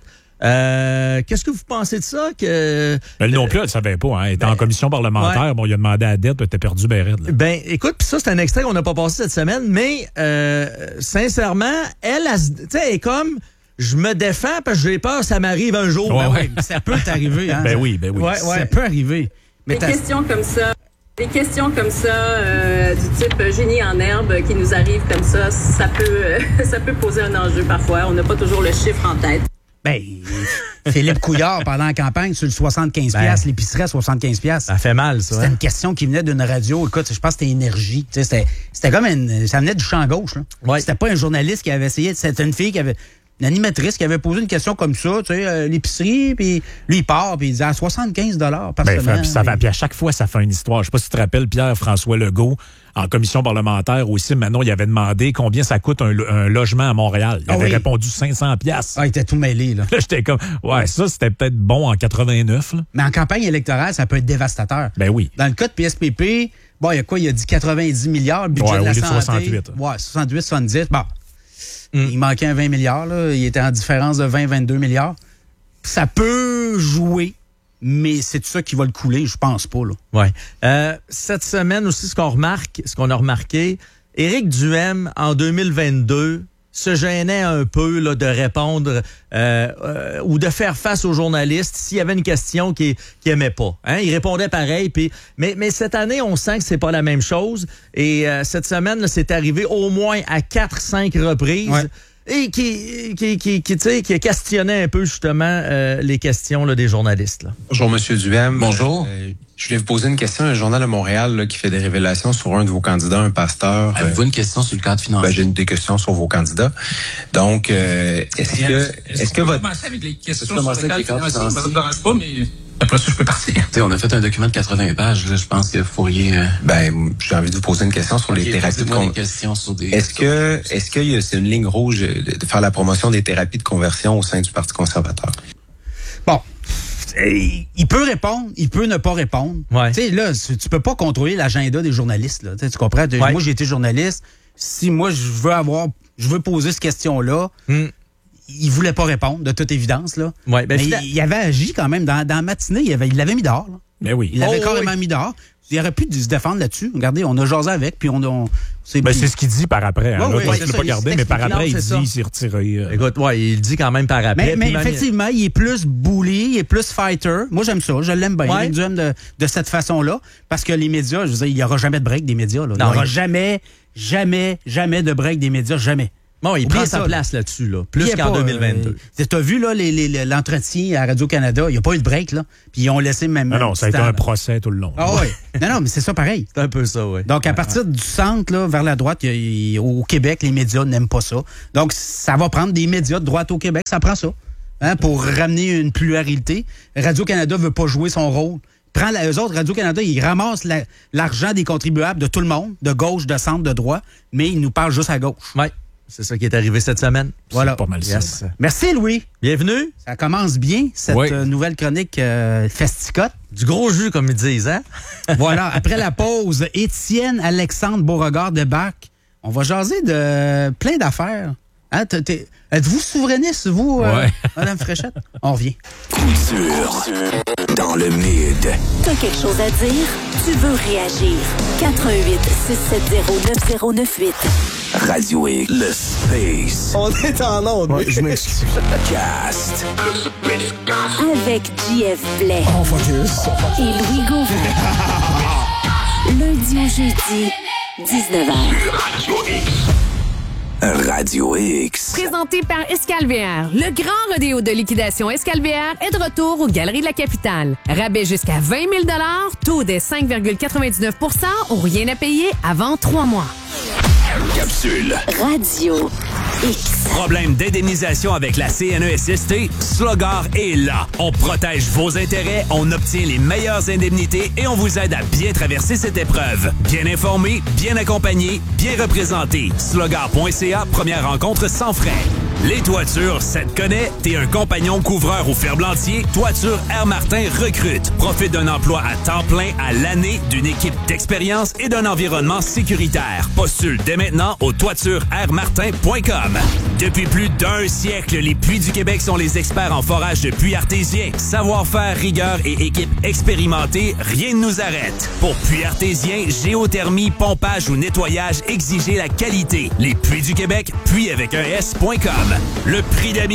euh, qu'est-ce que vous pensez de ça? Que elle non plus, elle savait pas. Hein. Elle était ben, en commission parlementaire. Ouais. Bon, il a demandé à la dette, t'es perdu ben raide. Là. Ben, écoute, puis ça, c'est un extrait qu'on n'a pas passé cette semaine, mais euh, sincèrement, elle, tu sais, elle est comme... Je me défends parce que j'ai peur, ça m'arrive un jour. Ouais, ben ouais. oui, ça peut t'arriver. Hein? Ben oui, ben oui. Ouais, ouais. Ça peut arriver. Mais des t'as... questions comme ça, des questions comme ça, euh, du type génie en herbe qui nous arrivent comme ça, ça peut, euh, ça peut poser un enjeu parfois. On n'a pas toujours le chiffre en tête. Ben, Philippe Couillard, pendant la campagne, sur le soixante-quinze piastres, ben, l'épicerie à soixante-quinze piastres. Ça fait mal, ça. C'était hein? une question qui venait d'une radio. Écoute, je pense que c'était Énergie. Tu sais, c'était, c'était comme une, ça venait du champ gauche. Là. Ouais. C'était pas un journaliste qui avait essayé. C'était une fille qui avait... Une animatrice qui avait posé une question comme ça, tu sais, euh, l'épicerie, puis lui, il part, puis il dit à soixante-quinze dollars par ben, semaine. Puis, ça va, puis à chaque fois, ça fait une histoire. Je sais pas si tu te rappelles, Pierre-François Legault, en commission parlementaire aussi, maintenant, il avait demandé combien ça coûte un, un logement à Montréal. Il ah avait oui. répondu cinq cents piastres. Ah, il était tout mêlé, là. Là, j'étais comme, ouais, ça, c'était peut-être bon en quatre-vingt-neuf. Là. Mais en campagne électorale, ça peut être dévastateur. Ben oui. Dans le cas de P S P P, bon, il y a quoi? Il a dit quatre-vingt-dix milliards, budget ouais, de la au lieu santé. De soixante-huit. Ouais, soixante-huit, soixante-dix. Bon. Mm. Il manquait un vingt milliards, là. Il était en différence de vingt à vingt-deux milliards. Ça peut jouer, mais c'est ça qui va le couler, je pense pas, là. Ouais. Euh, cette semaine aussi, ce qu'on remarque, ce qu'on a remarqué, Éric Duhem, en deux mille vingt-deux, se gênait un peu là, de répondre euh, euh, ou de faire face aux journalistes s'il y avait une question qu'il qu'il aimait pas. Hein? Il répondait pareil. Puis, mais, mais cette année, on sent que c'est pas la même chose. Et euh, cette semaine, là, c'est arrivé au moins à quatre, cinq reprises. Ouais. Et qui, qui, qui, qui, tu sais, qui questionnait un peu justement euh, les questions là, des journalistes. Là. Bonjour, Monsieur Duhem. Bonjour. Euh, je voulais vous poser une question. Un journal de Montréal là, qui fait des révélations sur un de vos candidats, un pasteur. Avez-vous euh, une question sur le cadre financier? Ben, j'ai des questions sur vos candidats. Donc, euh, est-ce que... Est-ce, est-ce que votre... commencer avec les questions sur le cadre financier? Ça ne me dérange pas, mais... Après ça, je peux partir. T'sais, on a fait un document de quatre-vingts pages. Là, je pense qu'il faut rien... Euh... Ben, j'ai envie de vous poser une question sur okay, les thérapies de conversion. Est-ce que, est-ce que c'est une ligne rouge de, de faire la promotion des thérapies de conversion au sein du Parti conservateur? Bon. Il peut répondre, il peut ne pas répondre. Ouais. Tu sais, là, tu peux pas contrôler l'agenda des journalistes. Là. Tu comprends? Ouais. Moi, j'ai été journaliste. Si moi, je veux avoir... Je veux poser cette question-là... Mm. Il voulait pas répondre, de toute évidence. Là. Ouais, ben mais il, il avait agi quand même. Dans, dans la matinée, il, avait, il l'avait mis dehors. Là. Mais oui. Il l'avait Oh, carrément oui. mis dehors. Il aurait pu se défendre là-dessus. Regardez, on a jasé avec, puis on a... C'est ben, c'est ce qu'il dit par après. Hein. Ouais, Là, oui, toi, c'est tu l'as ça, pas il gardé, mais par s'explique, après, non, il c'est dit ça. il s'est retiré. Euh... Écoute, ouais, il le dit quand même par après. Mais, mais puis même- effectivement, il est plus bully, il est plus fighter. Moi, j'aime ça. Je l'aime bien. Ouais. Eric Duhem de, de cette façon-là. Parce que les médias, je veux dire, il n'y aura jamais de break des médias. Là. Il n'y Non, aura il- jamais, jamais, jamais de break des médias. Jamais. Bon, il Oubliez prend ça, sa là. place là-dessus, là, plus Oubliez qu'en pas, deux mille vingt-deux. Euh, tu as vu là, les, les, les- l'entretien à Radio-Canada, il n'y a pas eu de break. Là. Puis ils ont laissé même... Non, non, ça a été temps, un là. procès tout le long. Ah oui. Non, non, mais c'est ça pareil. C'est un peu ça, oui. Donc, à partir du centre, là, vers la droite, il y a- il- au Québec, les médias n'aiment pas ça. Donc, ça va prendre des médias de droite au Québec, ça prend ça. Hein, pour ramener une pluralité. Radio-Canada veut pas jouer son rôle. Prend la, eux autres, Radio-Canada, ils ramassent la- l'argent des contribuables de tout le monde, de gauche, de centre, de droite, mais ils nous parlent juste à gauche. Oui, c'est ça qui est arrivé cette semaine. Voilà. C'est pas mal Yes. ça. Merci, Louis. Bienvenue. Ça commence bien, cette Oui. euh, nouvelle chronique euh, festicote. Du gros jus, comme ils disent, hein? Voilà, après la pause, Étienne Alexandre Beauregard débarque. On va jaser de plein d'affaires. Hein, t'es- t'es- êtes-vous souverainiste, vous, euh, Ouais. Madame Fréchette? On revient. Culture dans le mid. T'as quelque chose à dire? Tu veux réagir? quatre un huit six sept zéro neuf zéro neuf huit. Radio X. Le Space. On est en onde. Ouais, je m'excuse. Cast. Avec J F Blais On focus. et Louis Gauvin. Lundi au jeudi, dix-neuf heures. Radio X. Présenté par Escalvière. Le grand rodéo de liquidation Escalvière est de retour aux Galeries de la Capitale. Rabais jusqu'à vingt mille dollars, taux des cinq virgule quatre-vingt-dix-neuf pour cent ou rien à payer avant trois mois. Capsule. Radio X. Problème d'indemnisation avec la C N E S S T? Slogar est là. On protège vos intérêts, on obtient les meilleures indemnités et on vous aide à bien traverser cette épreuve. Bien informé, bien accompagné, bien représenté. Slogar point C A, première rencontre sans frais. Les toitures, ça te connaît? T'es un compagnon couvreur ou ferblantier? Toiture Air Martin recrute. Profite d'un emploi à temps plein à l'année, d'une équipe d'expérience et d'un environnement sécuritaire. Postule dès maintenant au toiture air martin point com. Depuis plus d'un siècle, les Puits du Québec sont les experts en forage de puits artésiens. Savoir-faire, rigueur et équipe expérimentée, rien ne nous arrête. Pour puits artésiens, géothermie, pompage ou nettoyage, exigez la qualité. Les Puits du Québec, puits avec un S point com. Le prix d'amis